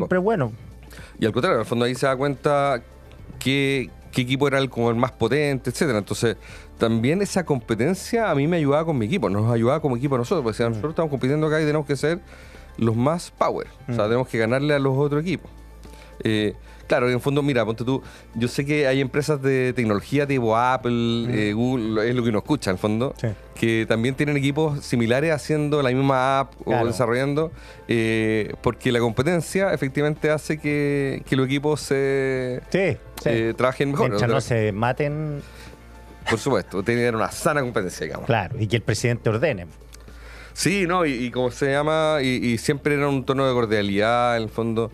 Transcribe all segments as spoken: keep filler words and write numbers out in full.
siempre es bueno. Y al contrario, en el fondo ahí se da cuenta que qué equipo era el, como el más potente, etcétera. Entonces, también esa competencia a mí me ayudaba con mi equipo, nos ayudaba como equipo a nosotros, porque si nosotros estamos compitiendo acá y tenemos que ser los más power, mm. o sea, tenemos que ganarle a los otros equipos. Eh, claro, en el fondo, mira, ponte tú, yo sé que hay empresas de tecnología tipo Apple, mm. eh, Google, es lo que uno escucha en el fondo, sí. que también tienen equipos similares haciendo la misma app claro. o desarrollando, eh, porque la competencia efectivamente hace que, que los equipos se sí, sí. Eh, trabajen mejor. Mientras no, no se maten. Por supuesto, tiene que haber una sana competencia, digamos. Claro, y que el presidente ordene. Sí, ¿no? Y, y como se llama, y, y siempre era un tono de cordialidad, en el fondo.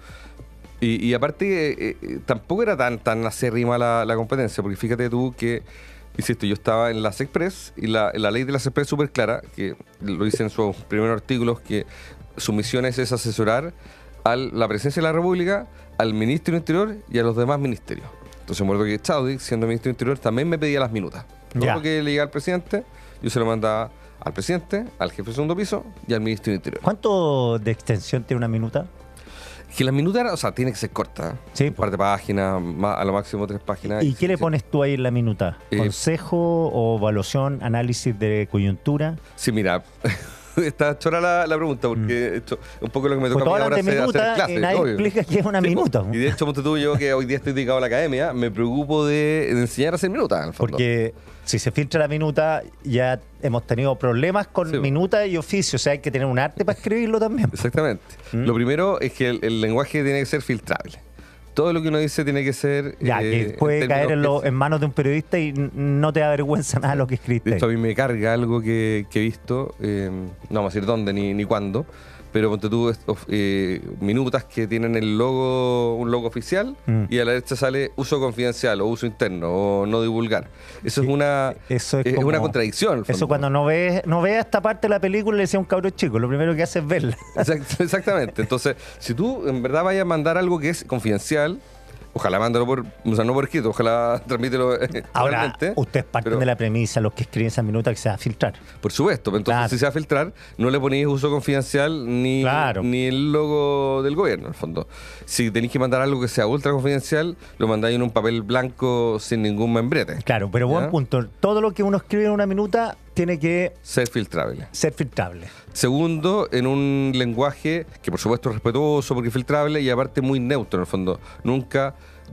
Y, y aparte, eh, eh, tampoco era tan, tan acérrima la, la competencia, porque fíjate tú que, insisto, yo estaba en las Express, y la, la ley de las Express es súper clara, que lo dice en sus primeros artículos, que su misión es, es asesorar a la presidencia de la República, al ministro del Interior y a los demás ministerios. Entonces me acuerdo que Chadwick, siendo ministro del Interior, también me pedía las minutas. Todo yeah. lo que le llegaba al presidente, yo se lo mandaba al presidente, al jefe de segundo piso y al ministro del Interior. ¿Cuánto de extensión tiene una minuta? Que las minutas, o sea, tiene que ser corta. Sí, un par de páginas, más, a lo máximo tres páginas. ¿Y, y qué le pones tú ahí en la minuta? Eh, ¿Consejo o evaluación, análisis de coyuntura? Sí, mira... Está chora la, la pregunta, porque mm. esto es un poco lo que me toca pues a mí ahora hacer, minuta, hacer clases. Nadie obvio. explica qué es una sí, minuta. Y de hecho, ponte tú, yo que hoy día estoy dedicado a la academia, me preocupo de, de enseñar a hacer minutas, en el fondo. Porque si se filtra la minuta, ya hemos tenido problemas con sí. minuta y oficio, o sea, hay que tener un arte para escribirlo también. Exactamente. ¿Mm? Lo primero es que el, el lenguaje tiene que ser filtrable. Todo lo que uno dice tiene que ser... Ya, eh, que puede en caer en, lo, en manos de un periodista y no te da vergüenza nada lo que escribiste. De hecho, a mí me carga algo que, que he visto, eh, no vamos a decir dónde ni, ni cuándo, pero ponte tú eh, minutas que tienen el logo, un logo oficial, mm. y a la derecha sale uso confidencial o uso interno o no divulgar. Eso sí, es una eso es, es como, una contradicción. Eso cuando no ves no ves esta parte de la película, le decía a un cabrón chico, lo primero que hace es verla. Exact, exactamente. Entonces, si tú en verdad vayas a mandar algo que es confidencial, ojalá mándalo por, o sea, no por escrito, ojalá transmítelo. Ahora, realmente, ustedes parten pero, de la premisa, los que escriben esas minutas, que se va a filtrar. Por supuesto, entonces claro. si se va a filtrar, no le ponéis uso confidencial ni, claro. ni el logo del gobierno, en el fondo. Si tenéis que mandar algo que sea ultra confidencial, lo mandáis en un papel blanco sin ningún membrete. Claro, pero ¿ya? Buen punto. Todo lo que uno escribe en una minuta tiene que ser filtrable. Ser filtrable. Segundo, en un lenguaje que por supuesto es respetuoso porque es filtrable y aparte muy neutro en el fondo. Nunca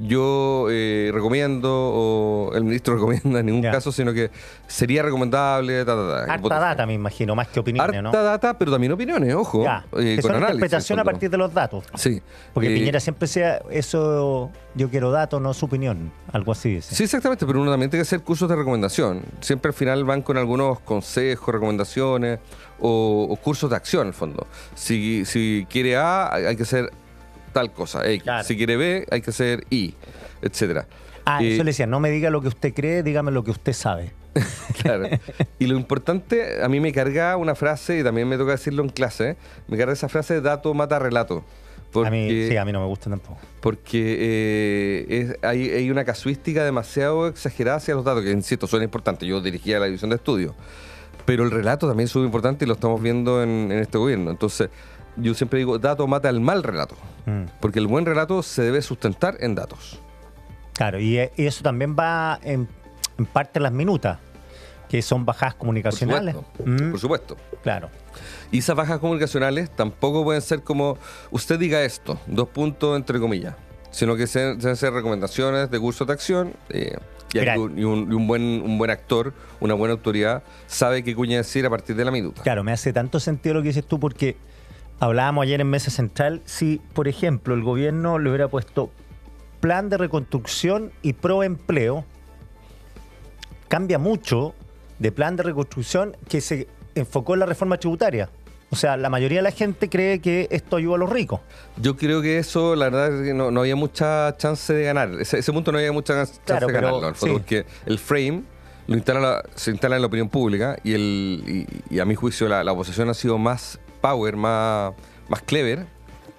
yo eh, recomiendo o el ministro recomienda en ningún yeah. caso, sino que sería recomendable. Ta, ta, ta, Harta data, me imagino, más que opiniones, Harta ¿no? Harta data, pero también opiniones, ojo. Yeah. Eh, que con son análisis, interpretación a partir de los datos. Sí. Porque eh, Piñera siempre sea eso, yo quiero datos, no su opinión. Algo así dice. Sí, exactamente, pero uno también tiene que hacer cursos de recomendación. Siempre al final van con algunos consejos, recomendaciones o, o cursos de acción, en el fondo. Si, si quiere A, hay que hacer tal cosa. X. Claro. Si quiere B, hay que hacer Y, etcétera. Ah, eh, eso le decía, no me diga lo que usted cree, dígame lo que usted sabe. Claro. Y lo importante, a mí me carga una frase, y también me toca decirlo en clase, me carga esa frase, dato mata relato. Porque, a mí, sí, a mí no me gusta tampoco. Porque eh, es, hay, hay una casuística demasiado exagerada hacia los datos, que insisto, son importantes. Yo dirigía la división de estudios. Pero el relato también es súper importante y lo estamos viendo en, en este gobierno. Entonces, yo siempre digo, dato mata el mal relato. Mm. Porque el buen relato se debe sustentar en datos. Claro, y, y eso también va en, en parte en las minutas, que son bajadas comunicacionales. Por supuesto, mm. por supuesto. Claro. Y esas bajas comunicacionales tampoco pueden ser como, usted diga esto, dos puntos entre comillas, sino que se, deben ser recomendaciones de curso de acción, eh, y, Mira, un, y, un, y un, buen, un buen actor, una buena autoridad, sabe qué cuña decir a partir de la minuta. Claro, me hace tanto sentido lo que dices tú, porque hablábamos ayer en Mesa Central, si, por ejemplo, el gobierno le hubiera puesto plan de reconstrucción y proempleo, cambia mucho de plan de reconstrucción que se enfocó en la reforma tributaria. O sea, la mayoría de la gente cree que esto ayuda a los ricos. Yo creo que eso, la verdad, es que no, no había mucha chance de ganar. Ese, ese punto no había mucha chance claro, de pero, ganarlo, al fondo, sí. Porque el frame lo instala la, se instala en la opinión pública y, el, y, y a mi juicio la, la oposición ha sido más power, más, más clever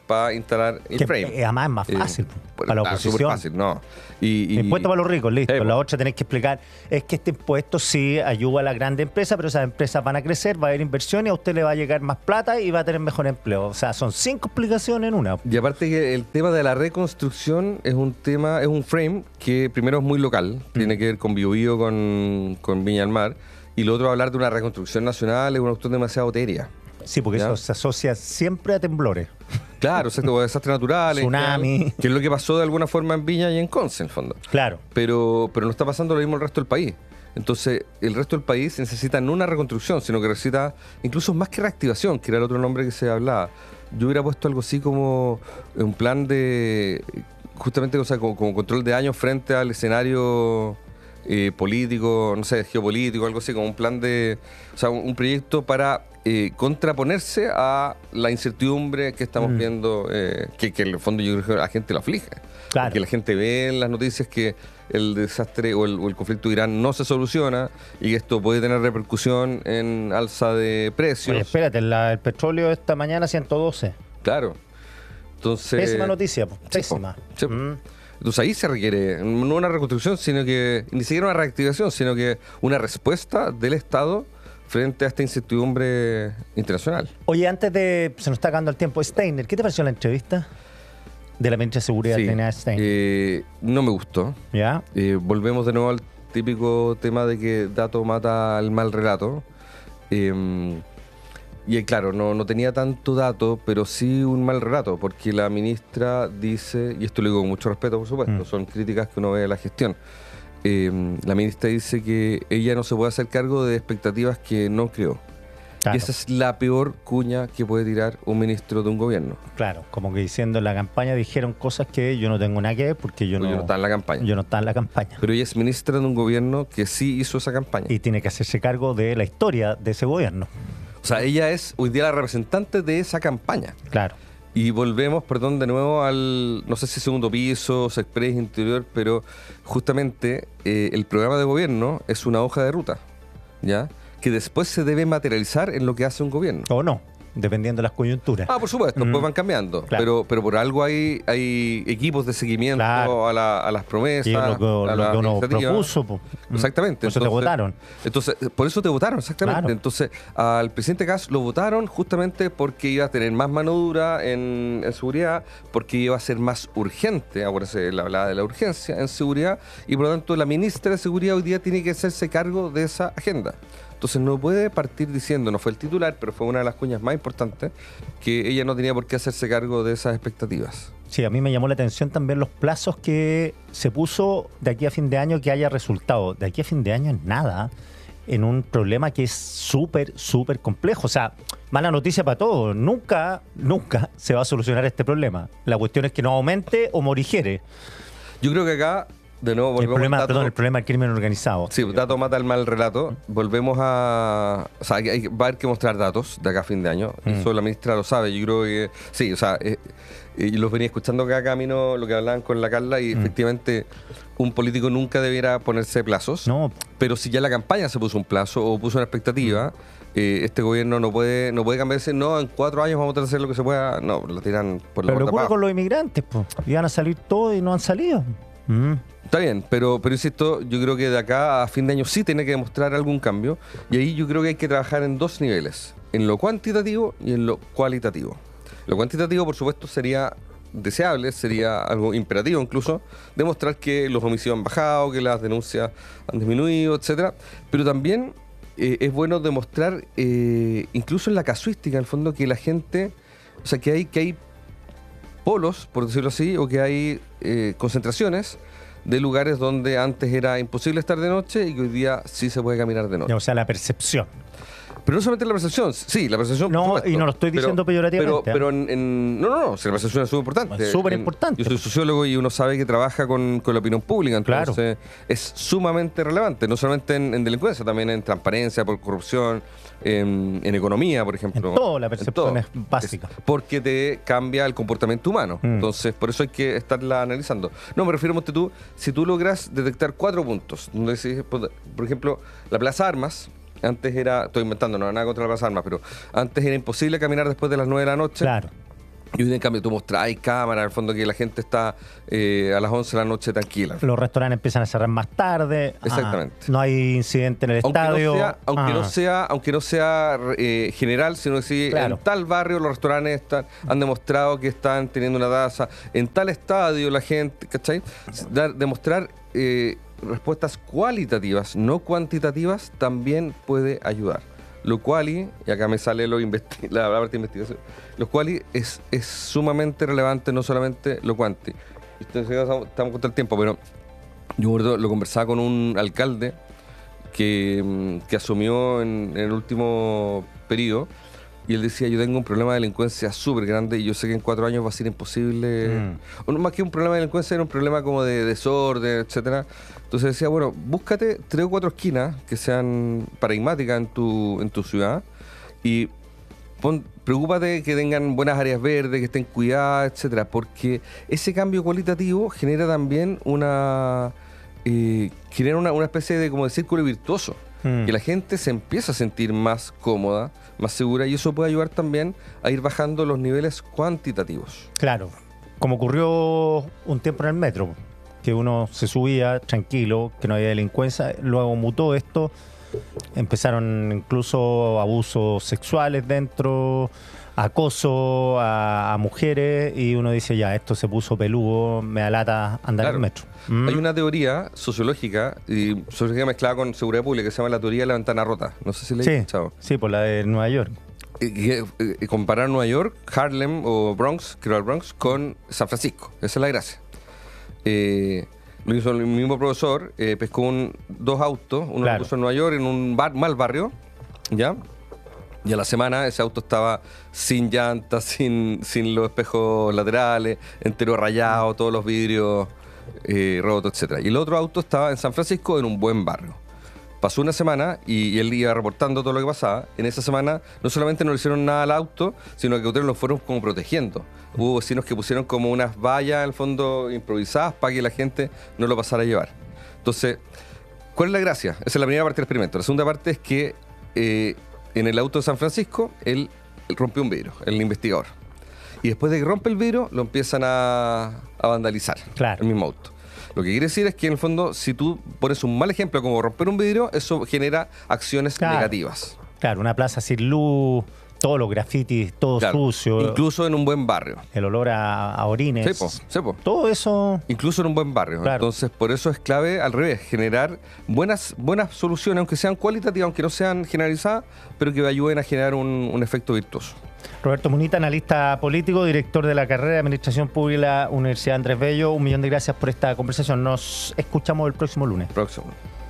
para instalar el Que, frame. eh, además es más fácil Eh, para la ah, oposición. súper fácil, no. Y, y- Impuesto para los ricos, listo. Eh, La otra tenés que explicar, es que este impuesto sí ayuda a las grandes empresas, pero esas empresas van a crecer, va a haber inversión y a usted le va a llegar más plata y va a tener mejor empleo. O sea, son cinco explicaciones en una. Y aparte que el tema de la reconstrucción es un tema, es un frame que primero es muy local, tiene que ver con Biobío, con, con Viña del Mar, y lo otro hablar de una reconstrucción nacional es una cuestión demasiado etérea. Sí, porque ¿Ya? eso se asocia siempre a temblores. Claro, exacto, desastres naturales. Tsunami. general, que es lo que pasó de alguna forma en Viña y en Conce, en el fondo. Claro. Pero, pero no está pasando lo mismo en el resto del país. Entonces, el resto del país necesita no una reconstrucción, sino que necesita incluso más que reactivación, que era el otro nombre que se hablaba. Yo hubiera puesto algo así como un plan de, justamente, o sea, como, como control de daños frente al escenario eh, político, no sé, geopolítico, algo así, como un plan de, o sea, un, un proyecto para eh, contraponerse a la incertidumbre que estamos Mm. viendo, eh, que, que en el fondo yo creo que a la gente lo aflige. Claro. Porque la gente ve en las noticias que el desastre o el, o el conflicto de Irán no se soluciona y que esto puede tener repercusión en alza de precios. Oye, espérate, la- el petróleo esta mañana ciento doce. Claro. Entonces, Pésima noticia, po, sí, pésima. po, sí, po. Mm. Entonces ahí se requiere no una reconstrucción, sino que ni siquiera una reactivación, sino que una respuesta del Estado frente a esta incertidumbre internacional. Oye, antes de... Se nos está acabando el tiempo. Steiner, ¿qué te pareció la entrevista de la ministra de Seguridad, Sí, Trinidad Steiner? eh, no me gustó. ¿Ya? Eh, volvemos de nuevo al típico tema de que dato mata al mal relato. Eh, y eh, claro, no, no tenía tanto dato, pero sí un mal relato, porque la ministra dice, y esto lo digo con mucho respeto, por supuesto, Mm. son críticas que uno ve de la gestión. Eh, la ministra dice que ella no se puede hacer cargo de expectativas que no creó. Claro, Y esa es la peor cuña que puede tirar un ministro de un gobierno. claro, como que diciendo en la campaña dijeron cosas que yo no tengo nada que ver porque yo Porque no, no está en la campaña. yo no estaba en la campaña. Pero ella es ministra de un gobierno que sí hizo esa campaña. Y tiene que hacerse cargo de la historia de ese gobierno. O sea, ella es hoy día la representante de esa campaña. Claro. Y volvemos, perdón, de nuevo al, no sé si segundo piso, Sexpress Interior, pero justamente eh, el programa de gobierno es una hoja de ruta, ¿ya? Que después se debe materializar en lo que hace un gobierno. O no, dependiendo de las coyunturas. Ah, por supuesto, Mm. pues van cambiando. Claro. Pero, pero por algo hay, hay equipos de seguimiento Claro. a, la- a las promesas. Y es lo que, a lo las que uno iniciativas. propuso. po. Exactamente. Por eso te votaron. Entonces, por eso te votaron, exactamente. Claro. Entonces, al presidente Kass lo votaron justamente porque iba a tener más mano dura en, en seguridad, porque iba a ser más urgente, ahora se le hablaba de la urgencia en seguridad, y por lo tanto la ministra de Seguridad hoy día tiene que hacerse cargo de esa agenda. Entonces no puede partir diciendo, no fue el titular, pero fue una de las cuñas más importantes, que ella no tenía por qué hacerse cargo de esas expectativas. Sí, a mí me llamó la atención también los plazos que se puso de aquí a fin de año que haya resultado. De aquí a fin de año es nada, en un problema que es súper, súper complejo. O sea, mala noticia para todos. Nunca, nunca se va a solucionar este problema. La cuestión es que no aumente o morigere. Yo creo que acá, de nuevo, El volvemos problema, al dato- perdón, el problema del crimen organizado. Sí, dato mata el mal relato. Volvemos a... O sea, hay, hay- va a haber que mostrar datos de acá a fin de año. Mm. Eso la ministra lo sabe. Yo creo que... Sí, o sea, eh, eh, yo los venía escuchando acá camino lo que hablaban con la Carla y Mm. efectivamente un político nunca debiera ponerse plazos. No, Pero si ya la campaña se puso un plazo o puso una expectativa, eh, este gobierno no puede no puede cambiarse. No, en cuatro años vamos a tratar de hacer lo que se pueda. No, lo tiran por la pero lo puerta ocurre para con los inmigrantes, pues. Iban a salir todos y no han salido. Mm. Está bien, pero, pero insisto, yo creo que de acá a fin de año sí tiene que demostrar algún cambio. Y ahí yo creo que hay que trabajar en dos niveles, en lo cuantitativo y en lo cualitativo. Lo cuantitativo, por supuesto, sería deseable, sería algo imperativo incluso, demostrar que los homicidios han bajado, que las denuncias han disminuido, etcétera. Pero también eh, es bueno demostrar, eh, incluso en la casuística, en el fondo, que la gente, o sea, que hay, que hay polos, por decirlo así, o que hay eh, concentraciones de lugares donde antes era imposible estar de noche y que hoy día sí se puede caminar de noche. O sea, la percepción. Pero no solamente la percepción, sí, la percepción. No, por supuesto, y no lo estoy diciendo peyorativamente, Pero, pero en, en- no, no, no, si la percepción es súper importante. Es súper En- importante. Yo soy sociólogo y uno sabe que trabaja con, con la opinión pública, Claro. entonces es sumamente relevante, no solamente en, en delincuencia, también en transparencia, por corrupción, en, en economía, por ejemplo. En todo la percepción todo. es básica. Es porque te cambia el comportamiento humano. Mm. Entonces, por eso hay que estarla analizando. No, me refiero, ponte tú, si tú logras detectar cuatro puntos, donde decís, por por ejemplo, la Plaza Armas. Antes era, estoy inventando, no nada contra la Plaza Armas, pero antes era imposible caminar después de las nueve de la noche. Claro. Y hoy en cambio tú mostrás, hay cámara, en el fondo que la gente está eh, a las once de la noche tranquila. Los restaurantes empiezan a cerrar más tarde. Exactamente. Ah, no hay incidente en el aunque estadio. No sea, aunque, ah. no sea, aunque no sea eh, general, sino que si claro. en tal barrio los restaurantes están, han demostrado que están teniendo una tasa, en tal estadio la gente, ¿cachai? Dar, demostrar eh, respuestas cualitativas, no cuantitativas, también puede ayudar. Lo quali, y acá me sale lo investi- la parte de investigación, lo quali es, es sumamente relevante, no solamente lo cuanti. Estamos contra el tiempo, pero yo lo conversaba con un alcalde que, que asumió en, en el último periodo, y él decía, yo tengo un problema de delincuencia súper grande y yo sé que en cuatro años va a ser imposible. Mm. Más que un problema de delincuencia, era un problema como de desorden, etcétera. Entonces decía, bueno, búscate tres o cuatro esquinas que sean paradigmáticas en tu, en tu ciudad y pon, preocúpate que tengan buenas áreas verdes, que estén cuidadas, etcétera. Porque ese cambio cualitativo genera también una, eh, genera una, una especie de, como de círculo virtuoso. Mm. Que la gente se empieza a sentir más cómoda, más segura, y eso puede ayudar también a ir bajando los niveles cuantitativos. Claro, como ocurrió un tiempo en el metro, que uno se subía tranquilo, que no había delincuencia, luego mutó esto, empezaron incluso abusos sexuales dentro, acoso a, a mujeres, y uno dice, ya, esto se puso peludo, me da lata andar claro. en el metro. Mm. Hay una teoría sociológica, y sociología mezclada con seguridad pública, que se llama la teoría de la ventana rota. No sé si la he sí, escuchado. Sí, por la de Nueva York. Y, y, y comparar Nueva York, Harlem o Bronx, creo el Bronx, con San Francisco. Esa es la gracia. Eh, lo hizo el mismo profesor, eh, pescó un, dos autos, uno claro. lo puso en Nueva York, en un bar, mal barrio, ¿ya? Y a la semana ese auto estaba sin llantas, sin, sin los espejos laterales, entero rayado, todos los vidrios eh, rotos, etcétera. Y el otro auto estaba en San Francisco, en un buen barrio. Pasó una semana y, y él iba reportando todo lo que pasaba. En esa semana no solamente no le hicieron nada al auto, sino que ustedes lo fueron como protegiendo. Hubo vecinos que pusieron como unas vallas, en el fondo, improvisadas para que la gente no lo pasara a llevar. Entonces, ¿cuál es la gracia? Esa es la primera parte del experimento. La segunda parte es que eh, en el auto de San Francisco, él, él rompió un vidrio, el investigador. Y después de que rompe el vidrio, lo empiezan a, a vandalizar, claro. el mismo auto. Lo que quiere decir es que, en el fondo, si tú pones un mal ejemplo como romper un vidrio, eso genera acciones claro. negativas. Claro, una plaza sin luz, todos los grafitis, todo claro. sucio. Incluso en un buen barrio. El olor a, a orines. Sepo, sepo. Todo eso. Incluso en un buen barrio. Claro. Entonces, por eso es clave, al revés, generar buenas, buenas soluciones, aunque sean cualitativas, aunque no sean generalizadas, pero que ayuden a generar un, un efecto virtuoso. Roberto Munita, analista político, director de la carrera de Administración Pública de la Universidad Andrés Bello. Un millón de gracias por esta conversación. Nos escuchamos el próximo lunes. Próximo.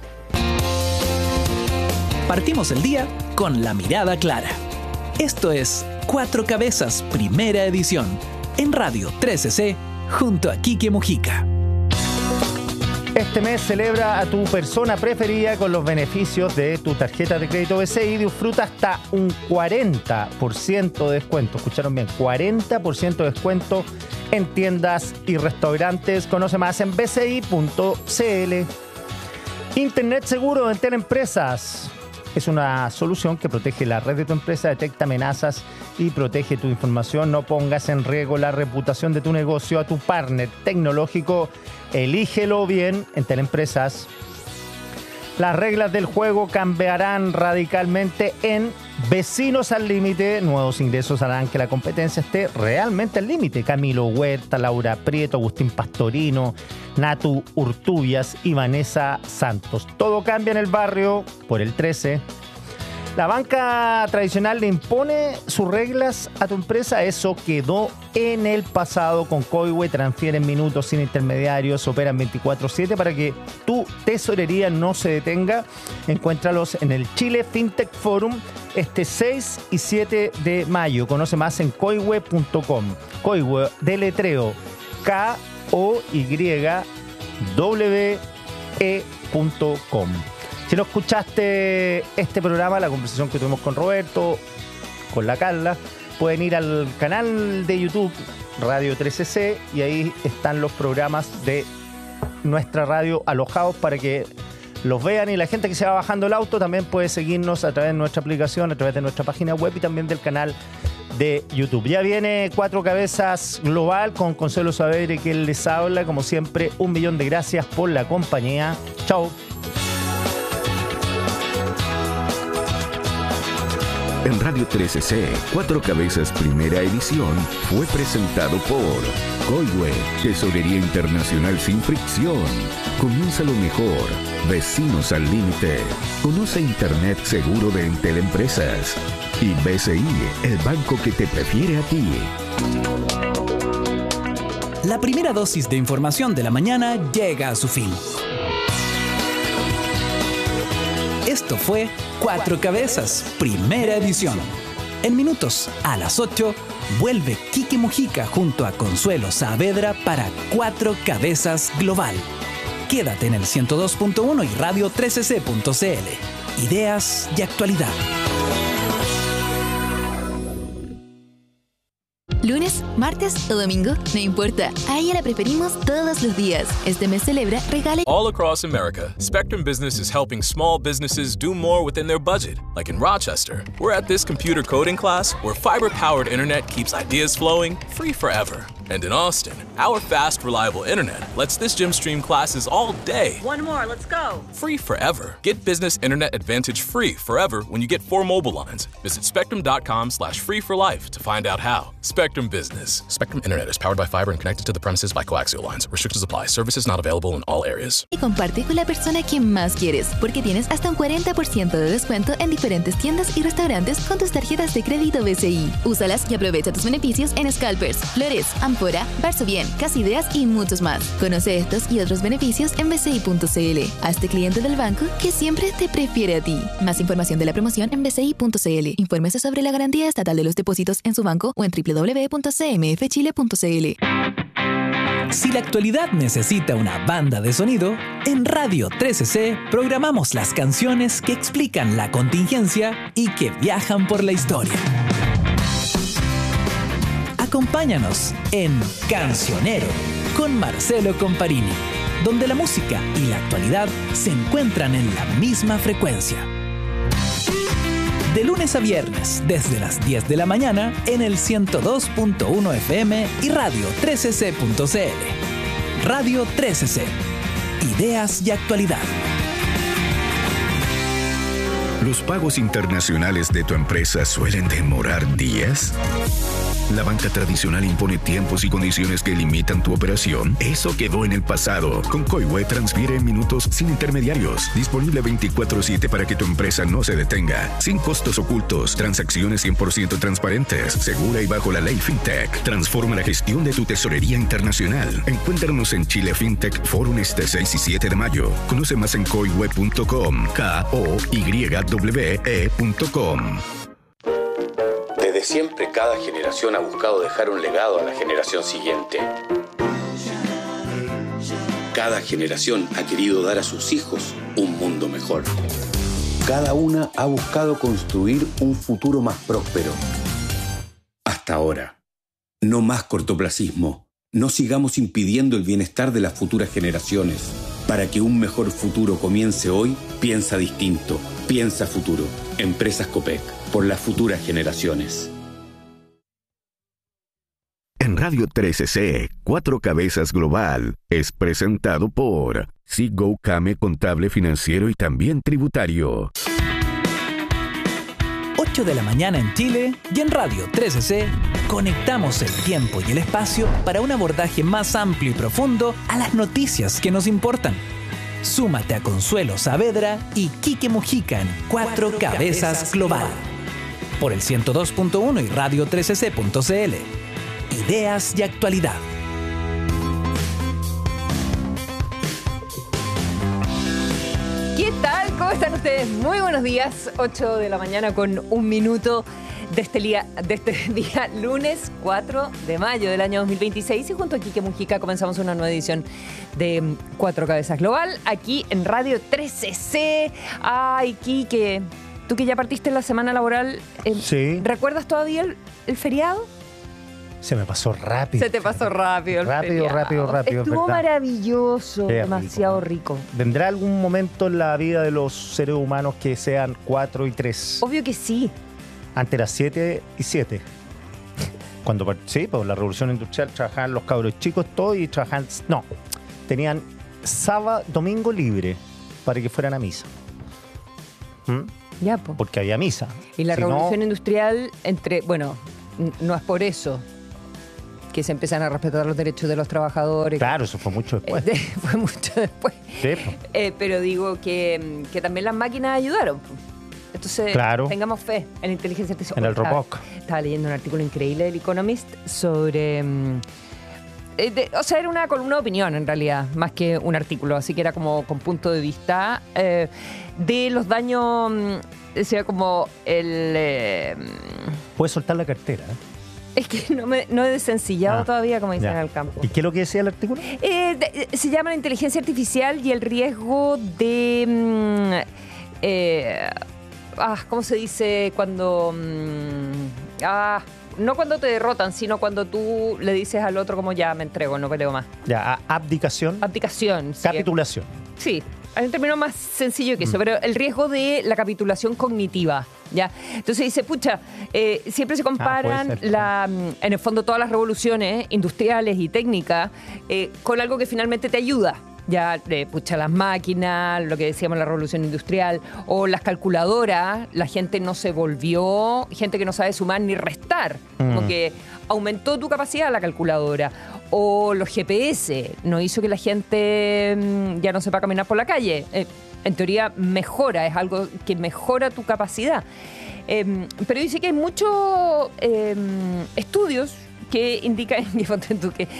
Partimos el día con la mirada clara. Esto es Cuatro Cabezas, primera edición, en Radio trece C, junto a Quique Mujica. Este mes celebra a tu persona preferida con los beneficios de tu tarjeta de crédito B C I y disfruta hasta un cuarenta por ciento de descuento. ¿Escucharon bien? cuarenta por ciento de descuento en tiendas y restaurantes. Conoce más en b c i punto c l. Internet seguro en Teleempresas. Es una solución que protege la red de tu empresa, detecta amenazas y protege tu información. No pongas en riesgo la reputación de tu negocio. A tu partner tecnológico, elígelo bien en Teleempresas. Las reglas del juego cambiarán radicalmente en Vecinos al Límite. Nuevos ingresos harán que la competencia esté realmente al límite. Camilo Huerta, Laura Prieto, Agustín Pastorino, Natu Urtubias y Vanessa Santos. Todo cambia en el barrio por el trece. La banca tradicional le impone sus reglas a tu empresa. Eso quedó en el pasado. Con Coihue transfieren minutos sin intermediarios, operan veinticuatro siete para que tu tesorería no se detenga. Encuéntralos en el Chile FinTech Forum este seis y siete de mayo. Conoce más en coihue punto com. Coihue, deletreo K O Y W E punto com. Si no escuchaste este programa, la conversación que tuvimos con Roberto, con la Carla, pueden ir al canal de YouTube Radio trece C y ahí están los programas de nuestra radio alojados para que los vean, y la gente que se va bajando el auto también puede seguirnos a través de nuestra aplicación, a través de nuestra página web y también del canal de YouTube. Ya viene Cuatro Cabezas Global con Consuelo Saavedra, que les habla. Como siempre, un millón de gracias por la compañía. Chao. En Radio trece C, Cuatro Cabezas Primera Edición fue presentado por Coihue, Tesorería Internacional sin fricción. Comienza lo mejor. Vecinos al límite. Conoce Internet seguro de Entel Empresas. Y B C I, el banco que te prefiere a ti. La primera dosis de información de la mañana llega a su fin. Esto fue Cuatro Cabezas, primera edición. En minutos, a las ocho, vuelve Quique Mujica junto a Consuelo Saavedra para Cuatro Cabezas Global. Quédate en el ciento dos punto uno y radio trece c punto c l. Ideas y actualidad. Lunes, martes o domingo, no importa. A ella la preferimos todos los días. Este mes celebra regale. All across America, Spectrum Business is helping small businesses do more within their budget. Like in Rochester, we're at this computer coding class where fiber-powered internet keeps ideas flowing free forever. And in Austin, our fast, reliable internet lets this gym stream classes all day. One more, let's go. Free forever. Get business internet advantage free forever when you get four mobile lines. Visit spectrum.com slash free for life to find out how. Spectrum Business. Spectrum Internet is powered by fiber and connected to the premises by coaxial lines. Restrictions apply. Services not available in all areas. Y comparte con la persona que más quieres, porque tienes hasta un cuarenta por ciento de descuento en diferentes tiendas y restaurantes con tus tarjetas de crédito B C I. Úsalas y aprovecha tus beneficios en Scalpers, Flores, Amphora, Varsovien, Casideas y muchos más. Conoce estos y otros beneficios en b c i punto c l. Hazte cliente del banco que siempre te prefiere a ti. Más información de la promoción en b c i punto c l. Infórmese sobre la garantía estatal de los depósitos en su banco o en w w w punto c m f chile punto c l. Si la actualidad necesita una banda de sonido, en Radio trece C programamos las canciones que explican la contingencia y que viajan por la historia. Acompáñanos en Cancionero con Marcelo Comparini, donde la música y la actualidad se encuentran en la misma frecuencia. De lunes a viernes, desde las diez de la mañana, en el ciento dos punto uno F M y radio trece c punto c l. Radio trece C. Ideas y actualidad. ¿Los pagos internacionales de tu empresa suelen demorar días? ¿La banca tradicional impone tiempos y condiciones que limitan tu operación? Eso quedó en el pasado. Con Coihue transfiere en minutos sin intermediarios. Disponible veinticuatro siete para que tu empresa no se detenga. Sin costos ocultos. Transacciones cien por ciento transparentes. Segura y bajo la ley FinTech. Transforma la gestión de tu tesorería internacional. Encuéntranos en Chile FinTech Forum este seis y siete de mayo. Conoce más en coihue punto com. K O Y W E punto com. Desde siempre, cada generación ha buscado dejar un legado a la generación siguiente. Cada generación ha querido dar a sus hijos un mundo mejor. Cada una ha buscado construir un futuro más próspero. Hasta ahora. No más cortoplacismo. No sigamos impidiendo el bienestar de las futuras generaciones. Para que un mejor futuro comience hoy, piensa distinto. Piensa futuro. Empresas Copec. Por las futuras generaciones. En Radio trece C, Cuatro Cabezas Global es presentado por Seago Kame Contable Financiero y también Tributario. ocho de la mañana en Chile y en Radio trece C conectamos el tiempo y el espacio para un abordaje más amplio y profundo a las noticias que nos importan. Súmate a Consuelo Saavedra y Quique Mujica en Cuatro Cabezas Global. Por el ciento dos punto uno y radio trece c punto c l. Ideas y actualidad. ¿Qué tal? ¿Cómo están ustedes? Muy buenos días. ocho de la mañana con un minuto de este día, de este día lunes cuatro de mayo del año dos mil veintiséis. Y junto a Quique Mujica comenzamos una nueva edición de Cuatro Cabezas Global aquí en Radio trece C. Ay, Quique, tú que ya partiste la semana laboral, eh, Sí. ¿recuerdas todavía el, el feriado? Se me pasó rápido. Se te pasó rápido el Rápido, feriado. rápido, rápido, es Estuvo verdad. maravilloso, Qué demasiado rico. ¿Vendrá algún momento en la vida de los seres humanos que sean cuatro y tres? Obvio que sí. Antes era siete y siete. Cuando part- sí, pues la revolución industrial trabajaban los cabros chicos todos y trabajaban. No, tenían sábado, domingo libre para que fueran a misa. ¿Mm? Ya, po. Porque había misa. Y la Si no- revolución industrial, entre, bueno, n- no es por eso que se empiezan a respetar los derechos de los trabajadores. Claro, eso fue mucho Eh, después. de- fue mucho después. Sí, pues. Eh, pero digo que, que también las máquinas ayudaron. Entonces, Claro. tengamos fe en la inteligencia artificial. En el Estaba- robot. Estaba leyendo un artículo increíble del Economist sobre... mm, eh, de- o sea, era una columna de opinión en realidad, más que un artículo, así que era como con punto de vista eh, de los daños, mm, decía como el... eh, Puedes soltar la cartera. ¿eh? es que no, me, no he desencillado Ah, todavía, como dicen ya. en el campo. ¿Y qué es lo que decía el artículo? Eh, de- se llama la inteligencia artificial y el riesgo de... mm, eh, ah, ¿cómo se dice cuando... mm, ah, no cuando te derrotan, sino cuando tú le dices al otro como ya me entrego, no peleo más. Ya, a- abdicación, Abdicación. Sí, capitulación. Sí, hay un término más sencillo que eso, pero el riesgo de la capitulación cognitiva, ¿ya? Entonces dice, pucha, eh, siempre se comparan, puede ser. la, mm, en el fondo, todas las revoluciones industriales y técnicas eh, con algo que finalmente te ayuda. Ya, eh, pucha, las máquinas, lo que decíamos, la revolución industrial, o las calculadoras, la gente no se volvió, gente que no sabe sumar ni restar, como Mm. que aumentó tu capacidad la calculadora. O los G P S, no hizo que la gente mm, ya no sepa caminar por la calle. Eh, en teoría mejora, es algo que mejora tu capacidad. Eh, pero dice que hay muchos eh, estudios que indican que, ponte tú, que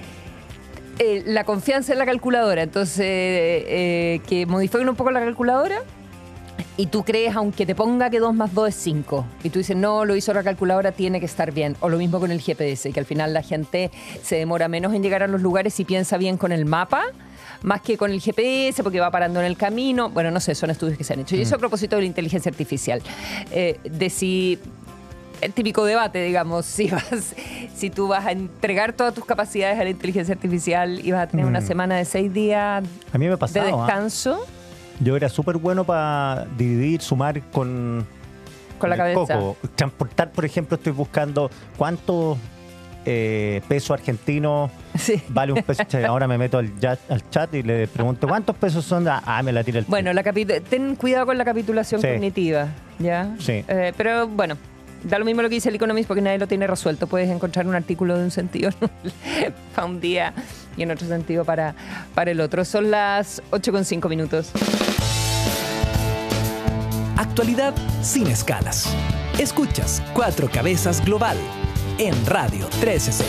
eh, la confianza en la calculadora, entonces eh, que modifiquen un poco la calculadora y tú crees, aunque te ponga que dos más dos es cinco, y tú dices, no, lo hizo la calculadora, tiene que estar bien. O lo mismo con el G P S, que al final la gente se demora menos en llegar a los lugares y piensa bien con el mapa, más que con el G P S, porque va parando en el camino. Bueno, no sé, son estudios que se han hecho. Y eso a propósito de la inteligencia artificial. Eh, de si... El típico debate, digamos, si vas, si tú vas a entregar todas tus capacidades a la inteligencia artificial y vas a tener una Mm. semana de seis días A mí me de pasaba. ¿eh? descanso Yo era súper bueno para dividir, sumar con, con la el cabeza. coco. Transportar, por ejemplo, estoy buscando cuántos eh, pesos argentinos Sí. vale un peso. Ahora me meto al, ya- al chat y le pregunto cuántos pesos son. Ah, me la tira el Bueno, la capitu- ten cuidado con la capitulación Sí. cognitiva, ¿ya? Sí. Eh, pero bueno, da lo mismo lo que dice el Economist porque nadie lo tiene resuelto. Puedes encontrar un artículo de un sentido para un día y en otro sentido para, para el otro. Son las ocho con cinco minutos. Actualidad sin escalas. Escuchas Cuatro Cabezas Global en Radio trece C.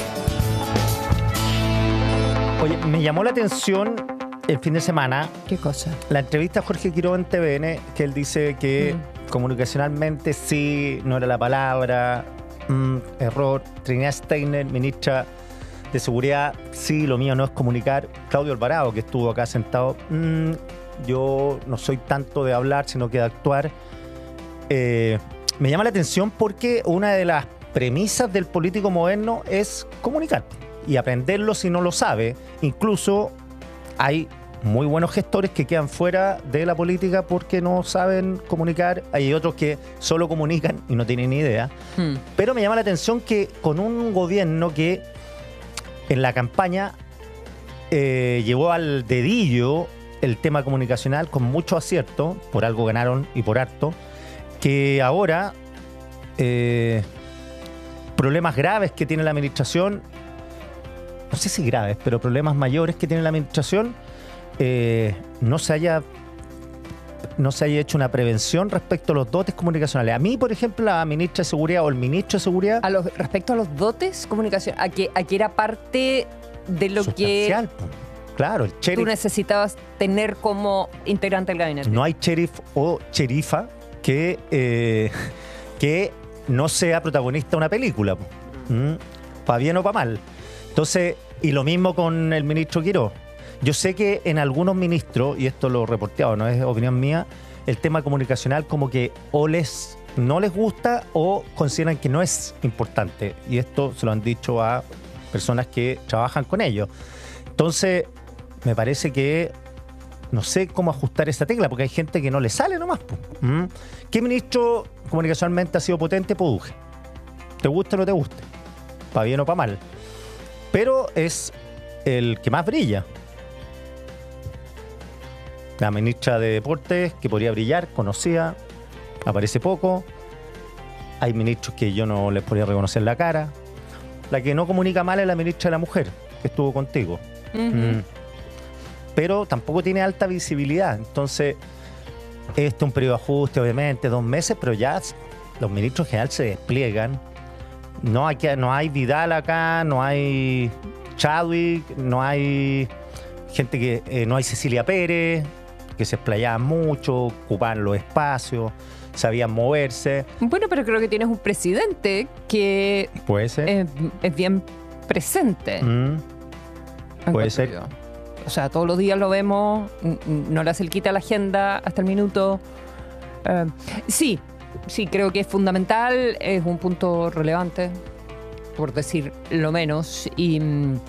Oye, me llamó la atención el fin de semana ¿Qué cosa? la entrevista a Jorge Quiroga en T V N, que él dice que Mm. comunicacionalmente sí, no era la palabra, mm, error. Trinidad Steiner, ministra de Seguridad, sí, lo mío no es comunicar. Claudio Alvarado, que estuvo acá sentado, mm, yo no soy tanto de hablar, sino que de actuar. Eh, me llama la atención porque una de las premisas del político moderno es comunicar y aprenderlo si no lo sabe. Incluso hay muy buenos gestores que quedan fuera de la política porque no saben comunicar. Hay otros que solo comunican y no tienen ni idea. Hmm. Pero me llama la atención que con un gobierno que en la campaña eh, llevó al dedillo el tema comunicacional con mucho acierto, por algo ganaron y por harto, que ahora eh, problemas graves que tiene la administración, no sé si graves, pero problemas mayores que tiene la administración, eh, no se haya no se haya hecho una prevención respecto a los dotes comunicacionales. A mí, por ejemplo, la ministra de Seguridad o el ministro de Seguridad, A los, respecto a los dotes comunicación, a que, a que era parte de lo que sustancial, po. Claro, el tú sheriff, necesitabas tener como integrante del gabinete. no hay sheriff o sherifa que, eh, que no sea protagonista de una película, para bien o para mal. Entonces, y lo mismo con el ministro Quiroga. Yo sé que en algunos ministros, y esto lo he reporteado, no es opinión mía, el tema comunicacional como que o les no les gusta o consideran que no es importante. Y esto se lo han dicho a personas que trabajan con ellos. Entonces, me parece que no sé cómo ajustar esa tecla, porque hay gente que no le sale nomás. Po. ¿Mm? ¿Qué ministro comunicacionalmente ha sido potente? Poduje. ¿Te gusta o no te gusta? para bien o para mal. Pero es el que más brilla. La ministra de Deportes, que podría brillar, conocida, aparece poco. Hay ministros que yo no les podría reconocer la cara. La que no comunica mal es la ministra de la Mujer, que estuvo contigo. Uh-huh. Mm. Pero tampoco tiene alta visibilidad. Entonces, este es un periodo de ajuste, obviamente, dos meses, pero ya los ministros en general se despliegan. No hay, que, no hay Vidal acá, no hay Chadwick, no hay gente que... Eh, no hay Cecilia Pérez, que se explayaban mucho, ocupaban los espacios, sabían moverse. Bueno, pero creo que tienes un presidente que Puede ser. es, es bien presente. Mm, puede encuentro ser. yo. O sea, todos los días lo vemos, n- no le hace el quita a la agenda hasta el minuto. Eh, sí, sí, creo que es fundamental, es un punto relevante, por decir lo menos. Y,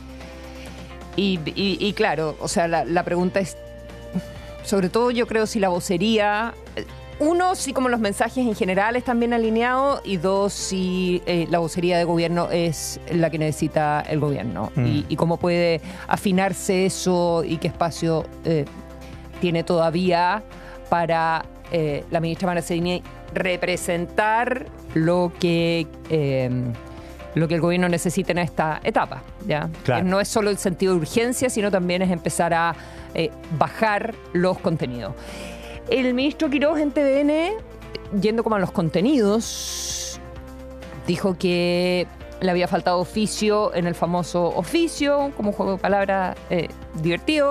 y, y, y claro, o sea, la, la pregunta es, sobre todo yo creo si la vocería... Uno, si como los mensajes en general están bien alineados, y dos, si eh, la vocería de gobierno es la que necesita el gobierno Mm. y, y cómo puede afinarse eso y qué espacio eh, tiene todavía para eh, la ministra Maracini representar lo que eh, lo que el gobierno necesita en esta etapa, ¿ya? Claro. Que no es solo el sentido de urgencia, sino también es empezar a eh, bajar los contenidos. El ministro Quiroz en T V N, yendo como a los contenidos, dijo que le había faltado oficio en el famoso oficio, como juego de palabras eh, divertido.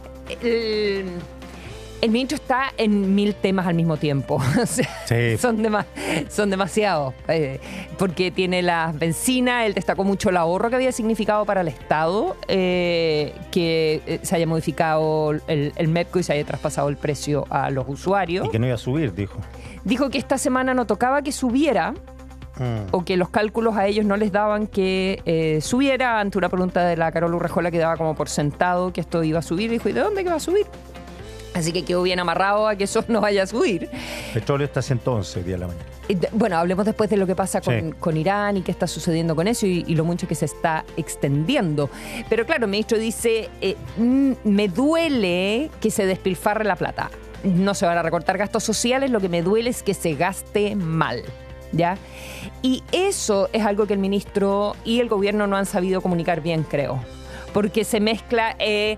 El, el ministro está en mil temas al mismo tiempo. O sea, Sí. son, dema- son demasiados. Eh, porque tiene la benzina, él destacó mucho el ahorro que había significado para el Estado, eh, que eh, se haya modificado el, el MEPCO y se haya traspasado el precio a los usuarios. Y que no iba a subir, dijo. Dijo que esta semana no tocaba que subiera, Mm. o que los cálculos a ellos no les daban que eh, subiera, ante una pregunta de la Carol Urrejola que daba como por sentado que esto iba a subir. Dijo, ¿y de dónde que va a subir? Así que quedó bien amarrado a que eso no vaya a subir. Petróleo está a ciento once día de la mañana. Eh, de- Bueno, hablemos después de lo que pasa con, Sí. con Irán y qué está sucediendo con eso y, y lo mucho que se está extendiendo. Pero claro, el ministro dice, eh, mm, me duele que se despilfarre la plata. No se van a recortar gastos sociales, lo que me duele es que se gaste mal, ¿ya? Y eso es algo que el ministro y el gobierno no han sabido comunicar bien, creo. Porque se mezcla... eh,